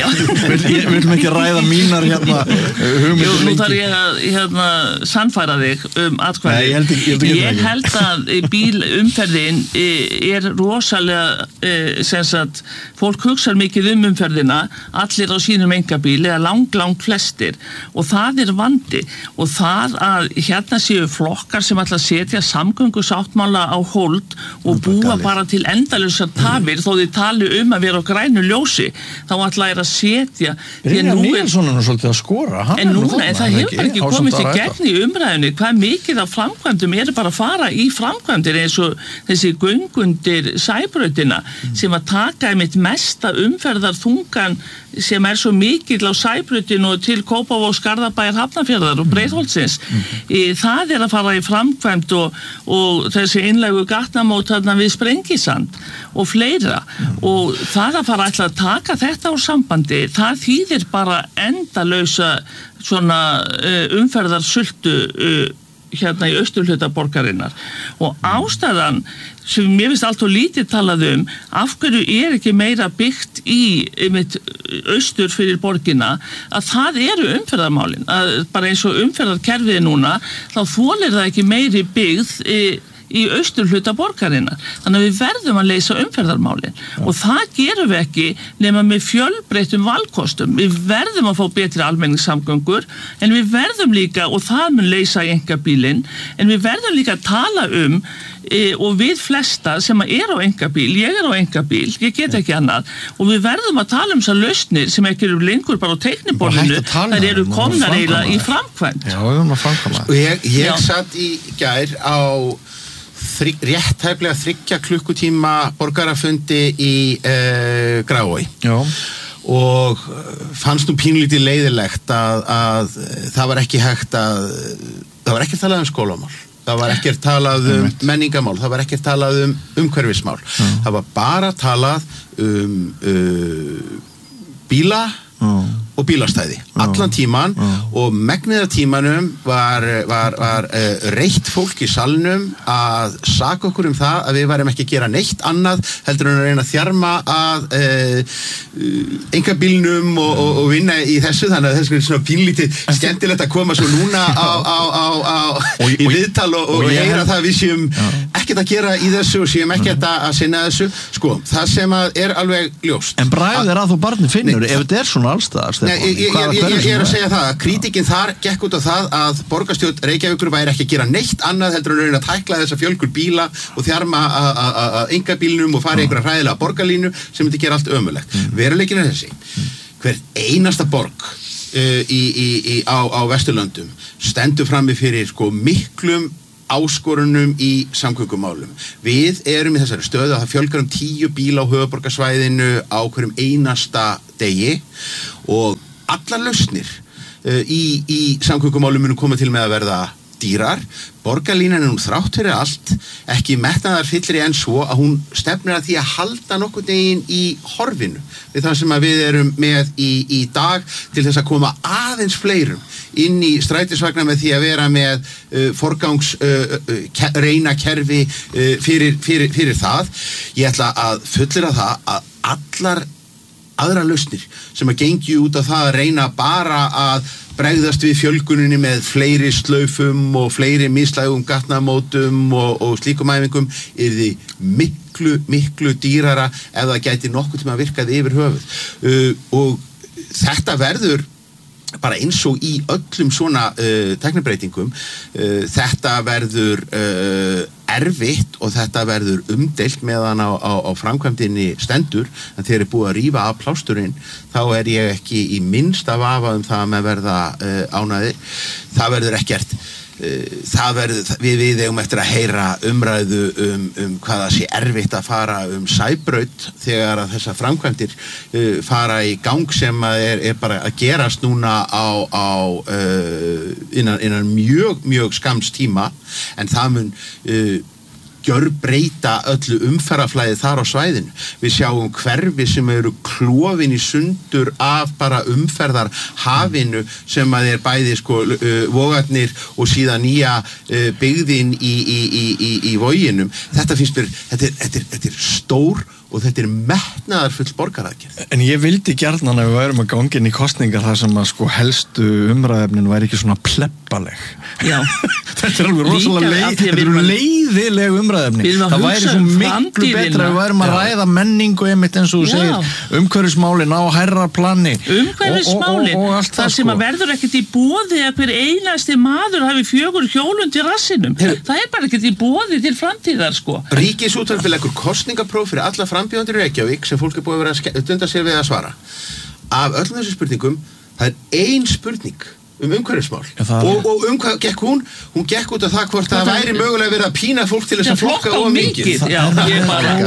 [SPEAKER 3] Við viljum ekki ræða mínar hérna hugmyndir lengi.
[SPEAKER 2] Jú, nú þarf ég að hérna, sannfæra þig um atkvæðið.
[SPEAKER 3] Nei, ég held, ég, ég,
[SPEAKER 2] ég held að bílumferðin er rosalega, sem sagt, fólk hugsar mikið um umferðina, allir á sínum engabíl, eða lang, lang flestir. Og það er vandi. Og það að hérna séu flokkar sem ætla að setja samgöngusáttmála á hold og búa bara til endalausar tafir þó þið tali um að vera á grænu ljósi þá ætla þær að setja
[SPEAKER 3] Brynjar Níelsson er nú svolítið að skora
[SPEAKER 2] en núna, en það hefur bara ekki komið til gegn í umræðinni hvað mikið af framkvæmdum eru bara að fara í framkvæmdir eins og þessi göngundir Sæbrautina sem að taka einmitt mesta umferðarþungan sem er svo mikill á Sæbrautinu og til Kópavogs, Garðabæjar, Hafnarfjarðar og Breiðholtsins. Það er að fara í framkvæmd og, og þessi innlegu gatnamót þarna við Sprengisand og fleira og það að fara ætla að taka þetta úr sambandi, það þýðir bara endalausa svona uh, umferðarsultu uh, hérna í austurhluta borgarinnar og ástæðan sem mér finnst allt og lítið talað um af hverju er ekki meira byggt í einmitt austur fyrir borgina að það eru umferðarmálin að bara eins og umferðarkerfið núna þá þolir það ekki meiri byggð í í austurhluta borgarinnar. Þannig að við verðum að leysa umferðarmálin ja. Og það gerum við ekki nema með fjölbreyttum valkostum. Við verðum að fá betri almenningssamgöngur en við verðum líka, og það mun leysa í einkabílinn, en við verðum líka að tala um e, og við flesta sem er á einkabíl, ég er á einkabíl, ég get ekki annað og við verðum að tala um þessar lausnir sem ekki eru lengur bara á teikniborðinu, þær eru komnar eiginlega í framkvæmd.
[SPEAKER 3] Já, við erum að framkvæmda.
[SPEAKER 1] Og ég, ég satt í gær á Þryg, réttæflega þriggja klukkutíma borgarafundi í uh, Grafarvogi og fannst nú pínlítið leiðilegt að, að það var ekki hægt að það var ekki talað um skólamál það var ekki talað um menningamál það var ekki talað um umhverfismál Já. Það var bara talað um uh, bíla Já. og bílastæði, allan tíman og megnið af tímanum var, var, var uh, reitt fólk í salnum að saka okkur um það að við værum ekki að gera neitt annað heldur en að reyna að þjarma að uh, einkabílnum og, og, og vinna í þessu, þannig að þessu er svona pínlítið skemmtilegt að koma svo núna á, á, á, á og, í viðtal og, og, og heyra hef... það að við séum ekkert að gera í þessu og séum ekkert að sinna þessu, sko, það sem að er alveg ljóst.
[SPEAKER 3] En bragð er að þú barni finnur, ef þetta er svona allstaðar.
[SPEAKER 1] Nei, ég, ég, ég, ég, ég er að segja það að krítikinn þar gekk út á það að borgarstjórn Reykjavíkur væri ekki að gera neitt annað heldur en að tækla þessa fjölgur bíla og þjarma að einkabílnum og fara í einhverja hræðilega borgarlínu sem myndi gera allt ömurlegt. Mm. Veruleikinn er þessi. Hver einasta borg uh, í, í, í, á, á Vesturlöndum stendur frammi fyrir sko miklum áskorunum í samgöngumálum. Við erum í þessari stöðu að það fjölgar um tíu bíla á höfuðborgarsvæðinu á hverjum einasta degi og allar lausnir uh, í, í samgöngumálum munu koma til með að verða dýrar. Borgarlínan er nú þrátt fyrir allt ekki metnaðar fyllri en svo að hún stefnir að því að halda nokkurn veginn í horfinu við það sem að við erum með í, í dag til þess að koma aðeins fleirum inn í strætisvagna með því að vera með uh, forgangs uh, uh, ke reyna kerfi uh, fyrir, fyrir, fyrir það. Ég ætla að fullira það að allar aðra lausnir sem að gengi út á það að reyna bara að bregðast við fjölguninni með fleiri slaufum og fleiri mislægum gatnamótum og, og slíkum æfingum er því miklu, miklu dýrara ef það gæti nokkuð tíma að virkaði yfir höfuð. Uh, og þetta verður bara eins og í öllum svona uh, tæknibreytingum uh, þetta verður uh, erfitt og þetta verður umdeilt meðan á, á, á framkvæmdinni stendur en þegar er búið að rífa af plásturinn þá er ég ekki í minnsta vafa um það að með verða uh, ánæðir. Það verður ekkert það verður, við við eigum eftir að heyra umræðu um, um hvað það sé erfitt að fara um Sæbraut þegar að þessar framkvæmdir uh, fara í gang sem að er, er bara að gerast núna á, á uh, innan, innan mjög, mjög skams tíma en það mun uh, gjörbreyta öllu umferðarflæði þar á svæðinu. Við sjáum hverfi sem eru klofin í sundur af bara umferðar hafinu sem að er bæði sko uh, vogarnir og síðan nýja uh, byggðin í, í, í, í, í voginum. Þetta finnst mér, þetta er, þetta er, þetta er stór og þetta er metnaðarfull borgaraðgerð.
[SPEAKER 3] En ég vildi gjarnan að við værum að ganga inn í kosningar þar sem að sko helstu umræðefnin væri ekki svona plebbaleg.
[SPEAKER 2] Já.
[SPEAKER 3] Þetta er alveg rosalega leið, þetta eru leiðileg umræðefni. Það væri svo miklu betra að við værum að Já. ræða menningu einmitt eins og þú segir, umhverfismálin á hærra plani.
[SPEAKER 2] Umhverfismálin,
[SPEAKER 3] og, og, og
[SPEAKER 2] það sem
[SPEAKER 3] sko.
[SPEAKER 2] að verður ekkert í boði að hver einasti maður hafi fjögur hjólund í rassinum. Her. Það er bara ekkert í boði til framtíðar sko.
[SPEAKER 1] Ríkisútvarpið leggur kosningapróf fyrir alla frambjóðendur í Reykjavík sem fólk er búið að vera að dunda sér við að svara. Af öllum þessum spurningum, það er ein spurning um umhverfismál og, og um hvað gekk hún? Hún gekk út af það hvort það væri mögulega verið að pína fólk til þess að flokka of mikið.
[SPEAKER 2] Já, ég er bara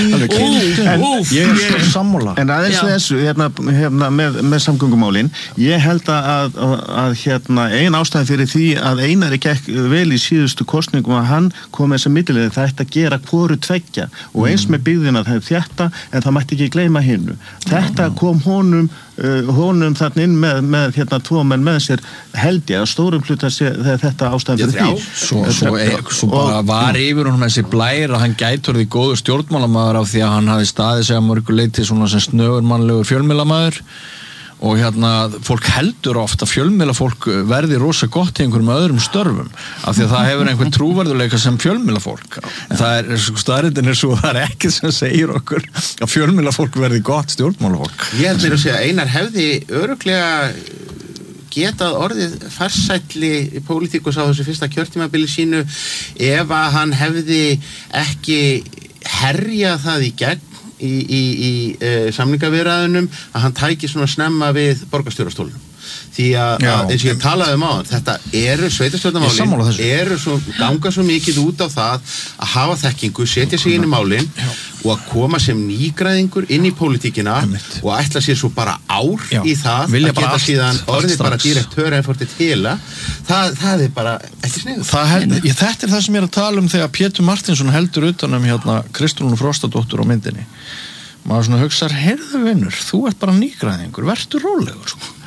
[SPEAKER 3] Ég er svo sammála.
[SPEAKER 4] En aðeins þessu, hérna, hérna með, með samgöngumálin, ég held að, að, að hérna, ein ástæði fyrir því að Einari gekk vel í síðustu kosningum að hann kom með þessa millilegði það ætti að gera hvoru tveggja og eins með byggðina það er þetta en það mætti ekki gleyma hinnu. Þetta kom honum Uh, honum þannig inn með, með hérna tvo menn með sér held ég að stórum hluta þegar þetta ástæðan fyrir því
[SPEAKER 3] Svo, svo, e, svo bara var yfir honum þessi blær að hann gætur því góður stjórnmálamaður af því að hann hafi staðið sig að mörgu leyti svona sem snögur mannlegur fjölmiðlamaður og hérna fólk heldur ofta að fjölmiðlafólk verði rosa gott í einhverjum öðrum störfum af því að það hefur einhvern trúverðuleika sem fjölmiðlafólk en það er, staðreyndin er svo að það er ekki sem segir okkur að fjölmiðlafólk verði gott stjórnmálafólk.
[SPEAKER 1] Ég held mér að segja að Einar hefði örugglega getað orðið farsælli pólitíkus á þessu fyrsta kjörtímabili sínu ef að hann hefði ekki herjað það í gegn í, í, í e, samningaviðræðunum að hann tæki svona snemma við borgarstjórastólunum. Því að, að eins og ég talaði um á þetta eru sveitarstjórnarmálin eru svo, ganga svo mikið út á það að hafa þekkingu, setja sig inn í málin Já. og að koma sem nýgræðingur inn í pólitíkina og ætla sér svo bara ár Já. í það Vilja að geta allt, síðan orðið bara dýrekt höra en fórtið hela það, það er bara ekki sniðugt.
[SPEAKER 3] Þetta er það sem ég er að tala um þegar Pétur Martinsson heldur utanum hérna Kristrúnu Frostadóttur á myndinni maður svona hugsar, heyrðu vinnur, þú ert bara nýgræðingur, vertu rólegur sko.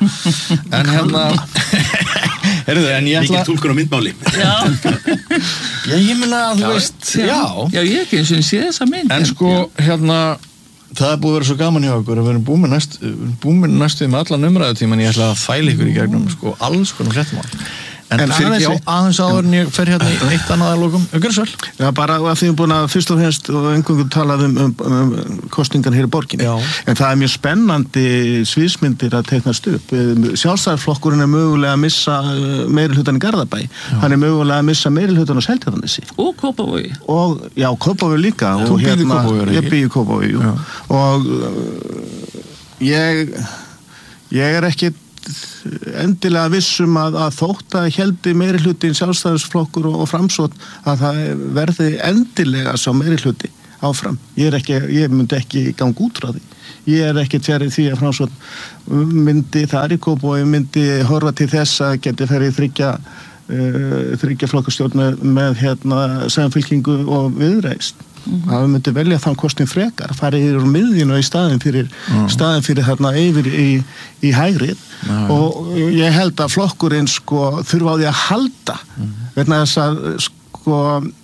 [SPEAKER 3] En hérna Heyrðu, en ég ætla
[SPEAKER 1] Mikið túlkun á myndmáli
[SPEAKER 2] Já,
[SPEAKER 3] Já, ég meina að þú veist Já,
[SPEAKER 2] já ég ekki eins og sé þessa mynd
[SPEAKER 3] en sko, hérna það er búið að vera svo gaman hjá okkur að við erum búin með næst, búin með næstu með allan umræðutíman ég ætla að þæla ykkur í gegnum sko, alls konar fréttamál En, en fyrir ekki á aðeins áður en ég fer hérna í eitt annað að lokum. Gjörðu svo vel.
[SPEAKER 4] Já, bara að því við erum búin að fyrst og fremst og einhverjum talað um, um, um kosningar hér í borginni.
[SPEAKER 3] Já.
[SPEAKER 4] En það er mjög spennandi sviðsmyndir að teiknast upp. Sjálfstæðisflokkurinn er mögulega að missa meirihlutann í Garðabæ. Já. Hann er mögulega að missa meirihlutann á Seltjarnarnesi.
[SPEAKER 2] Og Kópavogi.
[SPEAKER 4] Og, já, Kópavogi líka.
[SPEAKER 3] Þú býrð í Kópavogi,
[SPEAKER 4] ég býð í Kópavogi, jú. Og ég, ég er ekki endilega vissum að, að þótt að heldi meiri hlutin sjálfstæðisflokkur og, og framsókn að það verði endilega sá meiri hluti áfram. Ég er ekki, ég myndi ekki ganga út frá því. Ég er ekki tverið því að framsókn myndi þar í Kópavogi myndi horfa til þess að geti ferið þryggja uh, þryggja flokkastjórn með, með hérna Samfylkingu og Viðreisn. Mm-hmm. að við myndum velja þann kostin frekar farið yfir miðjunu í staðin fyrir mm. staðin fyrir þarna yfir í, í hægrið mm. og ég held að flokkurinn sko þurfa á því að halda mm. vegna þess að sko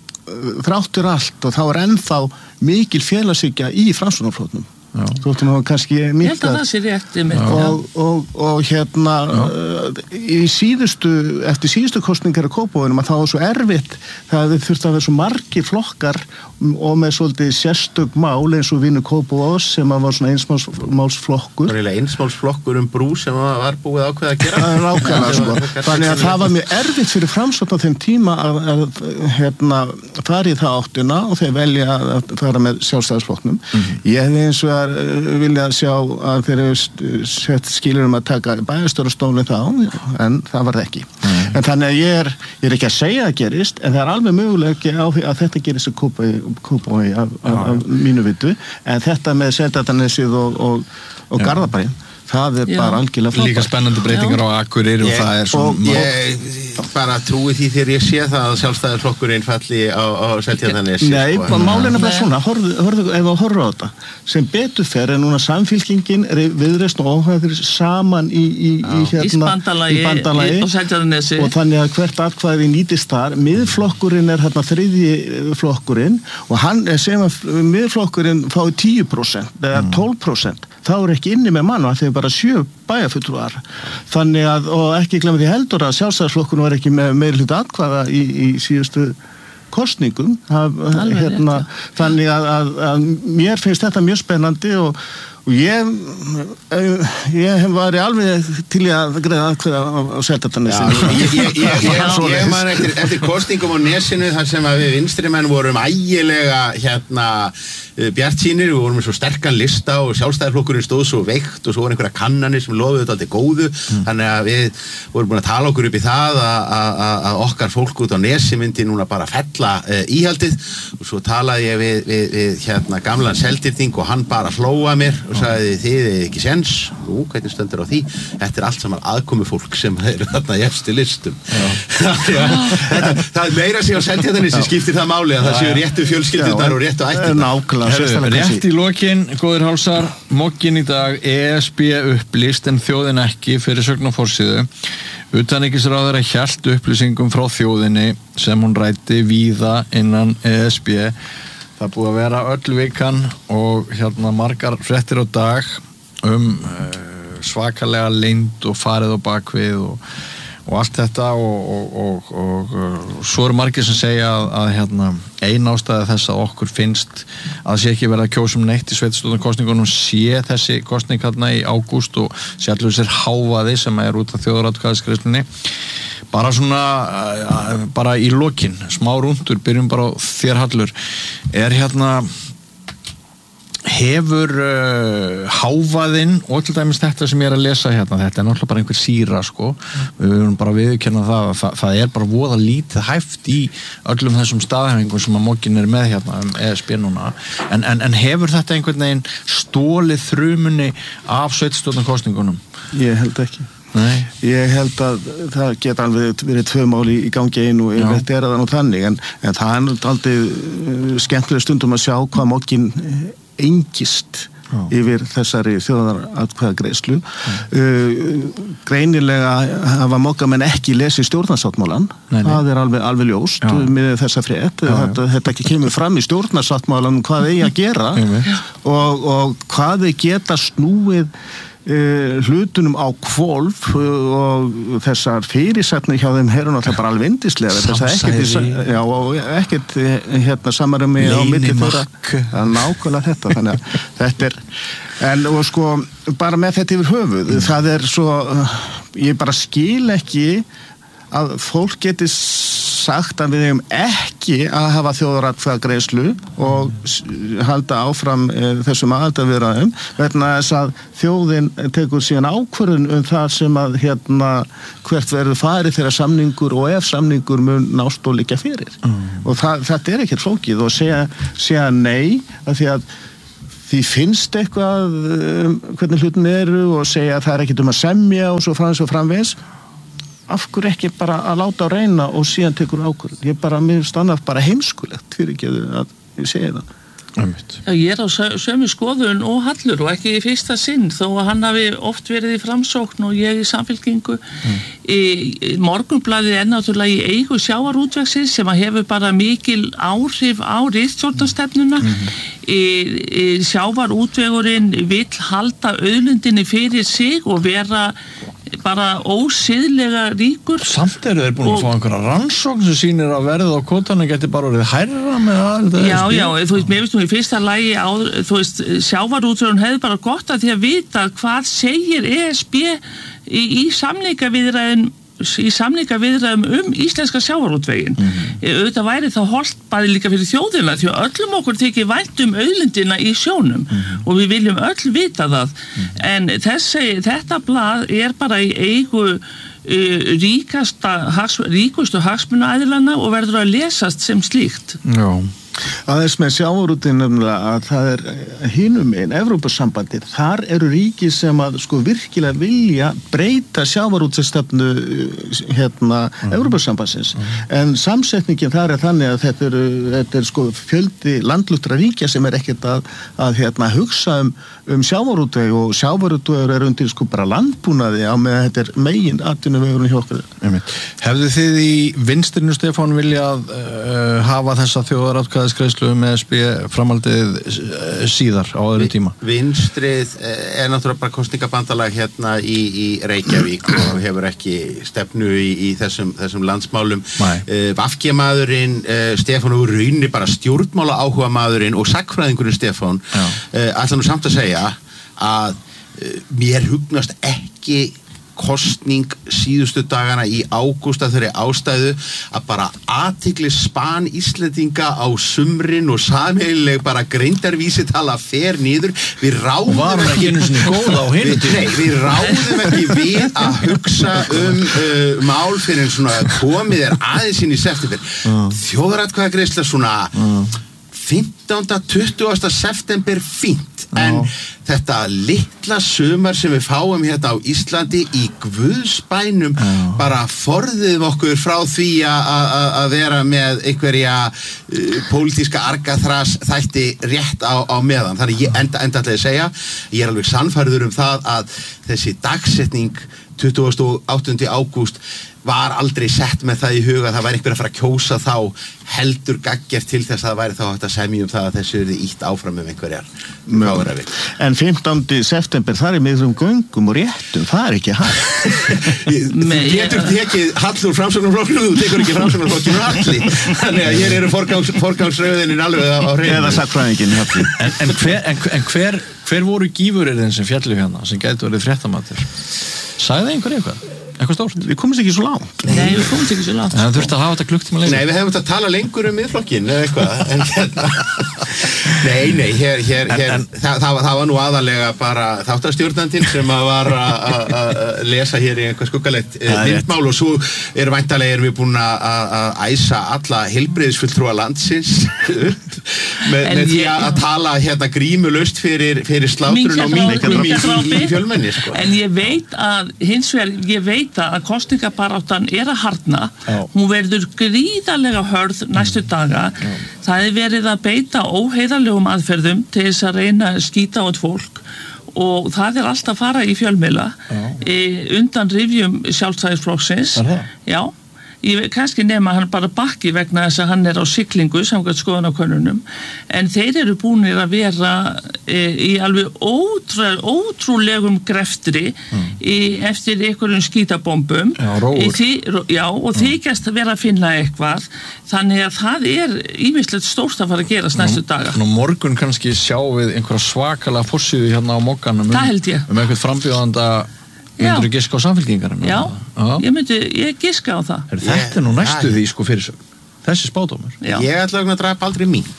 [SPEAKER 4] þráttur allt og þá er ennþá mikil félagshyggja í Framsóknarflokknum. Þú ættum nú kannski
[SPEAKER 2] ég held að það sé rétt
[SPEAKER 4] og, og, og hérna uh, í síðustu eftir síðustu kosningar í Kópavoginum að það var svo erfitt það þurfti að vera svo margir flokkar og með svolítið sérstök mál eins og Vinur Kópavogos sem var svona einsmálsflokkur
[SPEAKER 1] einsmálsflokkur um brú sem var búið ákveð að gera
[SPEAKER 4] Nákvæmlega, sko. Þannig að það var mjög erfitt fyrir Framsókn á þeim tíma að, að hérna fara í það áttina og þeir velja að fara með sjálfstæðisflokknum mm-hmm. ég hefði eins og vilja sjá að þeir eru sett skilur um að taka bæjarstjórastólinn þá, en það var það ekki. Mm. En þannig að ég er, ég er ekki að segja að gerist, en það er alveg mögulega á því að þetta gerist að Kópavogi af, af, af mínu vitu, en þetta með Seltjarnarnesið og, og, og Garðabæ, það er Já. bara algjörlega frábært.
[SPEAKER 3] Líka spennandi breytingar Já. á Akureyri og það er svona...
[SPEAKER 1] Ég bara trúi því þegar ég sé það að sjálfstæðisflokkurinn falli á, á Seltjarnarnesi.
[SPEAKER 4] Nei, sko. Málin er bara svona, horfðu, horfðu, ef þú horfðu á þetta, sem betur fer en núna Samfylkingin, Viðreisn og Óhæðir saman í, í, í hérna...
[SPEAKER 2] Í bandalagi og Seltjarnarnesi.
[SPEAKER 4] Og þannig að hvert atkvæði nýtist þar. Miðflokkurinn er hérna þriðji flokkurinn og hann er sem að miðflokkurinn fái tíu prósent eða tólf prósent. Þá er ekki inni með mann og þeir bara sjö bæjarfulltrúar. Þannig að, og ekki glemma því heldur að sjálfstæðisflokkurinn var ekki með meiri hluta atkvæða í, í síðustu kosningum. Það, hérna, þannig að, að, að mér finnst þetta mjög spennandi og, og ég, ég var alveg til að greiða atkvæða á, á Seltjarnarnesinu.
[SPEAKER 1] Ég, ég, ég, ég, ég man eftir, eftir kosningum á Nesinu þar sem að við vinstrimenn vorum ægilega hérna bjartsýnir, við vorum með svo sterkan lista og sjálfstæðisflokkurinn stóð svo veikt og svo var einhverja kannanir sem lofuðu þetta alltaf góðu mm. þannig að við vorum búin að tala okkur upp í það að okkar fólk út á Nesi myndi núna bara fella uh, íhaldið og svo talaði ég við, við, við hérna gamlan Seltirning og hann bara hlóa mér og sagði þið er ekki sens og hvernig stöndur á því þetta er allt saman aðkomu fólk sem eru þarna í efstu listum þetta, það er meira sig á Seltjarnarnesi skiptir það máli að það séu réttu fjölskyldunar og réttu ættirnar.
[SPEAKER 3] Herru, rétt í lokin, góðir hálsar, moggin í dag, E S B upplýst en þjóðin ekki fyrir sögn og forsíðu. Utanríkisráðherra hélt upplýsingum frá þjóðinni sem hún ræddi víða innan E S B. Það búið að vera öll vikan og hérna margar fréttir á dag um uh, svakalega leynd og farið á bakvið og og allt þetta og, og, og, og, og svo eru margir sem segja að, að hérna, ein ástæða þess að okkur finnst að það sé ekki verið að kjósum neitt í sveitarstjórnarkosningunum sé þessi kosning hérna í ágúst og sé allur þessir hávaði sem er út af þjóðaratkvæðagreiðslunni bara svona bara í lokin, smá rúndur byrjum bara á þér Hallur er hérna hefur uh, hávaðinn og til dæmis þetta sem ég er að lesa hérna, þetta er náttúrulega bara einhver síra sko, við erum bara viðurkenna það að það, það er bara voða lítið hæft í öllum þessum staðhæfingum sem að moggin er með hérna um E S B núna en, en, en hefur þetta einhvern veginn stólið þrumunni af sveitarstjórnarkosningunum?
[SPEAKER 4] Ég held ekki.
[SPEAKER 3] Nei.
[SPEAKER 4] Ég held að það geta alveg verið tvö máli í gangi einu og þetta er það nú þannig en, en það er aldrei skemmtilega stundum að sjá hvað moggin engist Já. Yfir þessari þjóðaratkvæðagreiðslu. Uh, greinilega hafa mokkamenn ekki lesið stjórnarsáttmálann, það er alveg, alveg ljóst já. Með þessa frétt, já, þetta, þetta ekki kemur fram í stjórnarsáttmálann hvað eigi að gera og, og hvað þau geta snúið Uh, hlutunum á hvolf uh, og þessar fyrirsætni hjá þeim eru náttúrulega bara alveg yndislegar
[SPEAKER 3] samsæði
[SPEAKER 4] já, og ekkert hérna samarumi á milli þeirra nákvæmlega þetta þannig að þetta er en og sko bara með þetta yfir höfuð mm. það er svo uh, ég bara skil ekki að fólk geti sagt að við hefum ekki að hafa þjóðaratkvæðagreiðslu og halda áfram e, þessum aðildarviðræðum vegna þess að þjóðin tekur síðan ákvörðun um það sem að hérna hvert verður farið þegar samningur og ef samningur mun nást og liggja fyrir mm. og það, þetta er ekkert flókið og segja, segja nei að því að því finnst eitthvað um, hvernig hlutin eru og segja að það er ekkert um að semja og svo framvegis og framvegis af hverju ekki bara að láta á reyna og síðan tekur ákvörðun. Ég bara, mér stannaf bara heimskulegt fyrir ekki að ég segi það.
[SPEAKER 2] Já, ég er á sömu skoðun og Hallur og ekki í fyrsta sinn þó að hann hafi oft verið í Framsókn og ég í Samfylkingu. Mm. Í, Morgunblaðið er náttúrulega í eigu sjávarútvegsins sem að hefur bara mikil áhrif á ritstjórnarstefnuna. Mm. Í, í sjávarútvegurinn vill halda auðlindinni fyrir sig og vera bara ósiðlega ríkur.
[SPEAKER 3] Samt eru þeir búin og, að fá einhverja rannsókn sem sýnir að verðið á kvótanum geti bara orðið hærra með það.
[SPEAKER 2] Já, já, þú veist, mér veist nú í fyrsta lagi á, þú veist, sjávarútvegurinn hefði bara gott að því að vita hvað segir E S B í, í samningaviðræðum í samningaviðræðum um íslenska sjávarútveginn. Mm-hmm. Auðvitað væri það hollt bæði líka fyrir þjóðina því að öllum okkur tekið vænt um auðlindina í sjónum mm-hmm. og við viljum öll vita það. Mm-hmm. En þessi, þetta blað er bara í eigu uh, ríkasta, hags, ríkustu hagsmunaaðilana og verður að lesast sem slíkt.
[SPEAKER 3] Já.
[SPEAKER 4] Aðeins með sjávarútveginn nefnilega að það er hinum einn Evrópusambandið, þar eru ríki sem að sko virkilega vilja breyta sjávarútvegsstefnu hérna mm. Evrópusambandsins mm. en samsetningin þar er þannig að þetta eru, þetta er sko fjöldi landlutra ríkja sem er ekkert að, að hérna hugsa um, um sjávarútveg og sjávarútvegur er undir sko bara landbúnaði á með þetta er megin atvinnuvegurinn hjá okkur.
[SPEAKER 3] Hefðu þið í vinstrinu Stefán viljað uh, hafa þessa þjóðaratkvæðagreiðslu með S B framhaldið síðar á öðru tíma?
[SPEAKER 1] Vinstrið er náttúrulega bara kosningabandalag hérna í, í Reykjavík og hefur ekki stefnu í, í þessum, þessum landsmálum. Uh, V G maðurinn uh, Stefán og raunni bara stjórnmála áhuga maðurinn og sagnfræðingurinn Stefán uh, ætla nú samt að segja að uh, mér hugnast ekki kostning síðustu dagana í ágúst af þeirri ástæðu að bara athygli span Íslendinga á sumrin og sameiginleg bara greindarvísitala fer niður. Við ráðum
[SPEAKER 3] ekki,
[SPEAKER 1] við, nei, við ráðum ekki við að hugsa um uh, mál fyrir en svona komið er aðeins inn í september. Uh. Þjóðaratkvæðagreiðsla svona uh. fimmtánda til tuttugasta september fínt, en Já. Þetta litla sumar sem við fáum hérna á Íslandi í guðsbænum Já. Bara forðum okkur frá því að vera með einhverja uh, pólitíska argaþras þætti rétt á, á meðan. Þannig ég enda, enda ætlaði að segja, ég er alveg sannfærður um það að þessi dagsetning tuttugasta og áttunda ágúst var aldrei sett með það í huga að það væri einhver að fara að kjósa þá heldur gaggjart til þess að það væri þá hægt að semja um það að þessu er ítt áfram um einhverjar
[SPEAKER 4] Möguleg. En fimmtánda september þar er miðrum göngum og réttum, það er ekki hægt.
[SPEAKER 1] Þú getur tekið Hall úr Framsóknarflokknum, þú tekur ekki Framsóknarflokkinu allir. Þannig að hér eru forgangs, forgangsröðinin alveg á hreinu.
[SPEAKER 4] Eða sagnfræðingin Halli.
[SPEAKER 3] En, en, hver, en, en hver, hver voru gífuririnn sem fjallu hérna, sem gæti verið fréttamatur? Sagði einhver eitthvað? Eitthvað stórt?
[SPEAKER 4] Við komumst ekki svo langt.
[SPEAKER 2] Nei, við komumst ekki svo langt.
[SPEAKER 3] En það þurfti að hafa þetta klukktíma lengur.
[SPEAKER 1] Nei, við hefum þetta að tala lengur um miðflokkin eða eitthvað. En hérna, nei, nei, hér, hér, hér, en, en, það, það, það var nú aðalega bara þáttarstjórnandinn sem að var að lesa hér í einhver skuggalegt myndmál og svo er væntanlega erum við búin að æsa alla heilbrigðisfulltrúa landsins með, með því að tala hérna grímulaust fyrir, fyrir slátrun og minkum í, í, í fjölmenni sko.
[SPEAKER 2] En ég veit að hins vegar, ég veit að kosningabaráttan er að harðna, hún verður gríðarlega hörð næstu daga. Já. Það er verið að beita óheiðarlegum aðferðum til þess að reyna að skýta át fólk og það er alltaf að fara í fjölmiðla e, undan rifjum Sjálfstæðisflokksins. Já, ég kannski nema hann bara bakki vegna þess að hann er á siglingu samkvæmt skoðanakönnunum, en þeir eru búnir að vera e, í alveg ótrú, ótrúlegum greftri mm. í, eftir einhverjum skítabombum
[SPEAKER 3] já, í
[SPEAKER 2] því, já, og mm. þykjast að vera að finna eitthvað, þannig að það er ýmislegt stórt að fara að gerast næstu daga.
[SPEAKER 3] Nú morgun kannski sjá við einhverja svakalega fossíðu hérna á Mogganum
[SPEAKER 2] það held ég.
[SPEAKER 3] Um einhvern frambjóðanda. Myndur þú giska á Samfylkingarum?
[SPEAKER 2] Já, já, ég myndi, ég giska á það.
[SPEAKER 3] Er þetta er nú næstu því sko fyrir þessi spádómur.
[SPEAKER 2] Já.
[SPEAKER 1] Ég ætla að drapa aldrei mín.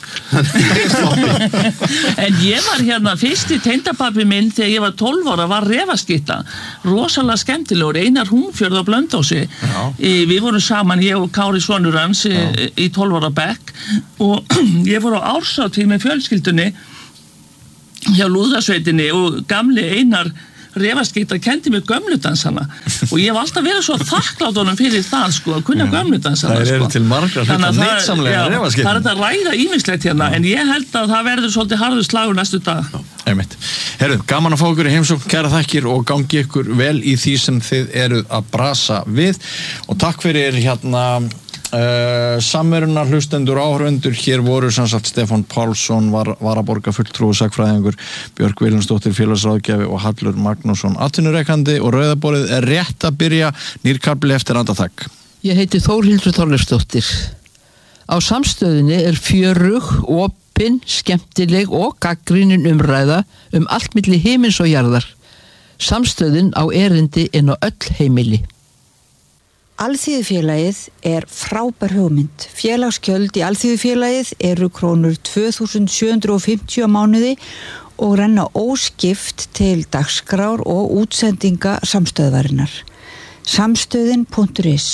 [SPEAKER 2] En ég var hérna fyrst í tengdapabbi minn þegar ég var tólf ára var refaskytta. Rosalega skemmtilegur, Einar Húnfjörð á Blönduósi. Við vorum saman, ég og Kári sonur hans í, í tólf ára bekk og ég fór á árshátíð með fjölskyldunni hjá Lúðrasveitinni og gamli Einar refaskytta kendi mig gömludansana og ég hef alltaf verið svo þakklátt honum fyrir það sko, að kunna gömludansana
[SPEAKER 3] það
[SPEAKER 2] sko.
[SPEAKER 3] Er til margra hluta nýtsamlega refaskytta.
[SPEAKER 2] Það er þetta að ræða ýmislegt hérna já. En ég held að það verður svolítið harður slagur næstu dag.
[SPEAKER 3] Einmitt. Herru, gaman að fá ykkur í heimsókn, kæra þakkir og gangi ykkur vel í því sem þið eruð að brasa við og takk fyrir hérna Uh, samverunar hlustendur áhörvendur hér voru samsagt Stefán Pálsson var, varaborga fulltrúi sakfræðingur Björk Vilhelmsdóttir félagsráðgjafi og Hallur Magnússon atvinnurekandi og rauðaborðið er rétt að byrja nýrkabli eftir andartak.
[SPEAKER 5] Ég heiti Þórhildur Þorleifsdóttir. Á Samstöðinni er fjörug, opin, skemmtileg og gagnrýnin umræða um allt milli himins og jarðar. Samstöðin á erindi inn á öll heimili.
[SPEAKER 6] Alþýðufélagið er frábær hugmynd. Félagsgjöld í Alþýðufélagið eru krónur tvö þúsund sjö hundruð fimmtíu á mánuði og renna óskipt til dagskrár og útsendinga samstöðvarinnar. Samstöðin punktur is.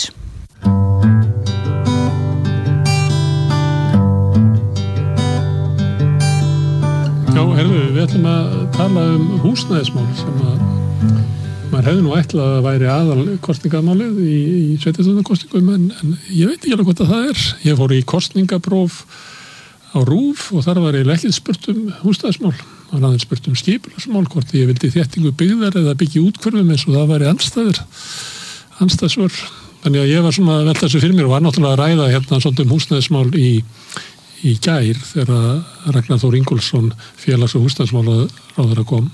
[SPEAKER 7] Já, herðu, við ætlum að tala um húsnæðismál sem að maður hefði nú ætlað að væri aðal kosningamálið í, í sveitarstjórnarkosningum en, en ég veit ekki alveg hvað það er. Ég fór í kosningapróf á RÚV og þar var ég ekki spurt um húsnæðismál. Það var aðeins spurt um skipulagsmál, hvort ég vildi þéttingu byggðar eða byggja útkvörfum eins og það væri andstæður, andstæðsvör. Þannig að ég var svona að velta þessu fyrir mér og var náttúrulega að ræða hérna svolítið um húsnæðismál í, í gær þegar Ragnar Þór Ingólfsson félags- og húsnæðismálaráðherra kom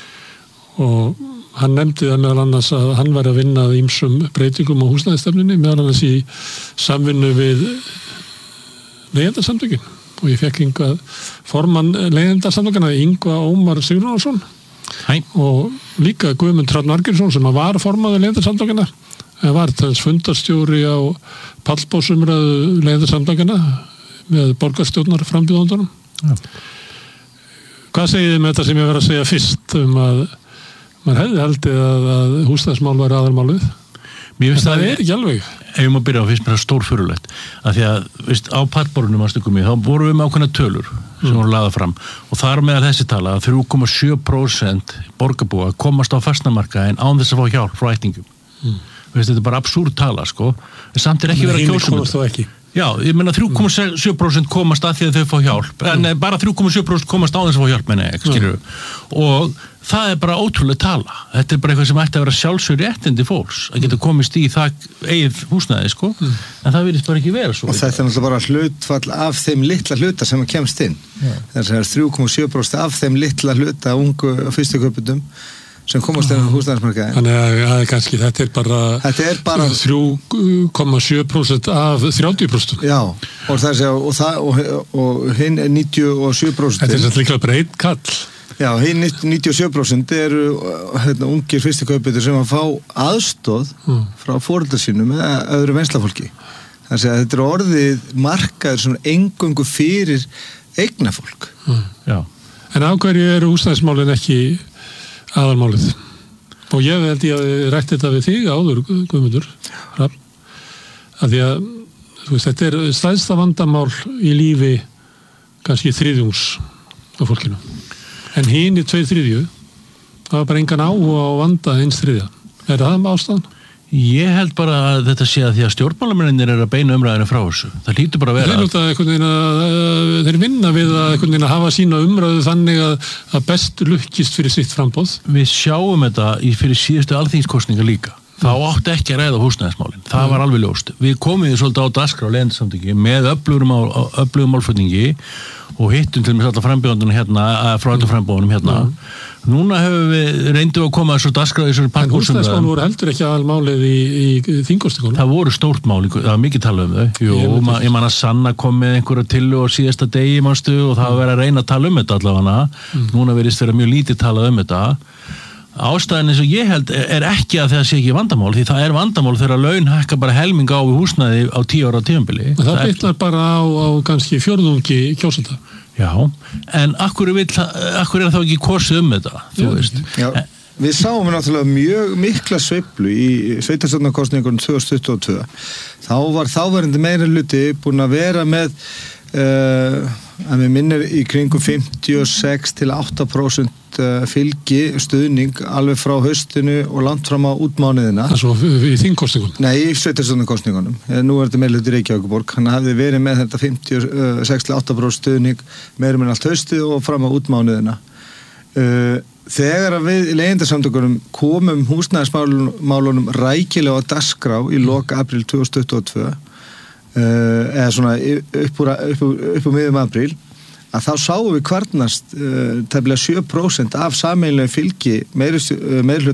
[SPEAKER 7] og hann nefndi það meðal annars að hann var að vinna að ýmsum breytingum á húsnæðisstefnunni meðal annars í samvinnu við leigjendasamtökin og ég fekk hingað formann leigjendasamtökina Ingva Ómar Sigurðarson og líka Guðmund Hrafn Arngrímsson sem var formaður leigjendasamtökina en var þess fundarstjóri á pallborðsumræðu leigjendasamtökina með borgarstjórnar frambjóðandunum. Ja. Hvað segið þið með þetta sem ég var að segja fyrst um að maður hefði haldið að, að húsnæðismál var aðalmálið. Mér finnst það, það er ekki alveg.
[SPEAKER 8] Ef ég má byrja á fyrst mér það stórfurulegt að því að veist, á pallborðunum að stökum í þá vorum við með ákveðna tölur sem mm. voru lagðar fram og það er meðal þessi tala að þrjú komma sjö prósent borgarbúa komast á fastnamarkaðinn án þess að fá hjálp frá ættingum. Mm. Veist, þetta er bara absúrd tala sko. Samt er ekki verið að kjósa um þetta. Já, ég meina þrjú komma sjö prósent komast að því að þau fá hjálp en mm. bara þrjú komma sjö prósent komast á þess að fá hjálp menna ég, skilur við. Og það er bara ótrúlega tala. Þetta er bara eitthvað sem ætti að vera sjálfsögur réttindi fólks að geta komist í það eigið húsnæði, sko. Mm. En það virðist bara ekki vera svo.
[SPEAKER 9] Og þetta er náttúrulega bara hlutfall af þeim litla hluta sem kemst inn. Þess að þrjú komma sjö prósent af þeim litla hluta ungu fyrstu kaupendum sem komast inn á húsnæðismarkaðinn.
[SPEAKER 7] Þannig að, að kannski þetta er bara,
[SPEAKER 9] þetta er bara
[SPEAKER 7] þrjú komma sjö prósent af þrjátíu prósent.
[SPEAKER 9] Já, og það er og, það, og, og hinn er níutíu og sjö prósent.
[SPEAKER 7] Þetta er svo líka bara einn kall.
[SPEAKER 9] Já, hinn níutíu og sjö prósent eru hérna, ungir fyrstu kaupendur sem að fá aðstoð mm. frá foreldrar sínum eða öðru venslafólki. Þannig að þetta er orðið markaður svona eingöngu fyrir eignafólk.
[SPEAKER 7] Mm. Já. En af hverju eru húsnæðismálin ekki aðalmálið Og ég held ég að rætti þetta við þig áður, Guðmundur, Hrafn, að því að þú veist, þetta er stærsta vandamál í lífi kannski þriðjungs á fólkinu. En hinn í tveir þriðju, það var bara engan áhuga á vanda eins þriðja. Er það ástæðan?
[SPEAKER 8] Ég held bara að þetta sé að því að stjórnmálamennir er að beina umræðinu frá þessu. Það hlýtur bara að vera...
[SPEAKER 7] Þeir, að, að, að, þeir vinna við að, að hafa sína umræðu þannig að, að best lukkist fyrir sitt framboð.
[SPEAKER 8] Við sjáum þetta í fyrir síðustu alþingiskosninga líka. Þá átti ekki að ræða húsnæðismálin. Það var alveg ljóst. Við komum við svolítið á dagskrá á Leyendasamtöki með öflugum málflutningi og hittum til með alltaf frambjóðunum hérna, frá alltaf frambjóðunum hérna. Mm. Núna hefur við reyndið að koma þessu dagskrá í þessari parkúrsum.
[SPEAKER 7] En húsnæðismál voru heldur ekki aðalmálið í, í þingkosningunum?
[SPEAKER 8] Það voru stórt mál, það var mikið talað um þau. Jú, ég, ma, ég man að Sanna kom með einhverja tillögu á síðasta degi, manstu, og það var verið að reyna að tala um þetta allavega. Mm. Núna verðist vera mjög lítið talað um þetta. Ástæðan eins og ég held er ekki að það sé ekki vandamál, því það er vandamál þegar laun hækka bara helming á við húsnæði á tíu ára tímabili.
[SPEAKER 7] Það, það bitnar bara á, á kannski fjórðungi kjósenda.
[SPEAKER 8] Já, en akkur er, akkur er það ekki kosið um þetta, þú Já, veist.
[SPEAKER 9] Já, við sáum náttúrulega mjög mikla sveiflu í sveitarstjórnarkosningunum tvö þúsund tuttugu og tvö. Þá var þáverandi meira hluti búin að vera með uh, að við minnir í kringum fimmtíu og sex til átta prósent fylgi, stuðning alveg frá haustinu og langt fram á útmánuðina.
[SPEAKER 7] Það svo í þingkosningunum?
[SPEAKER 9] Nei, í sveitarstjórnarkosningunum. Nú er þetta meirhluti í Reykjavíkurborg. Hann hafði verið með þetta fimmtíu og sex til átta prósent stuðning meira með allt haustið og fram á útmánuðina. Þegar við í Leyendasamtökunum komum húsnæðismálunum rækilega á dagskrá í lok apríl tvö þúsund tuttugu og tvö eða svona upp úr, upp úr, upp úr miðum apríl, að þá sáum við kvarnast uh, tæplega sjö prósent af sameiginlegu fylgi meirihluta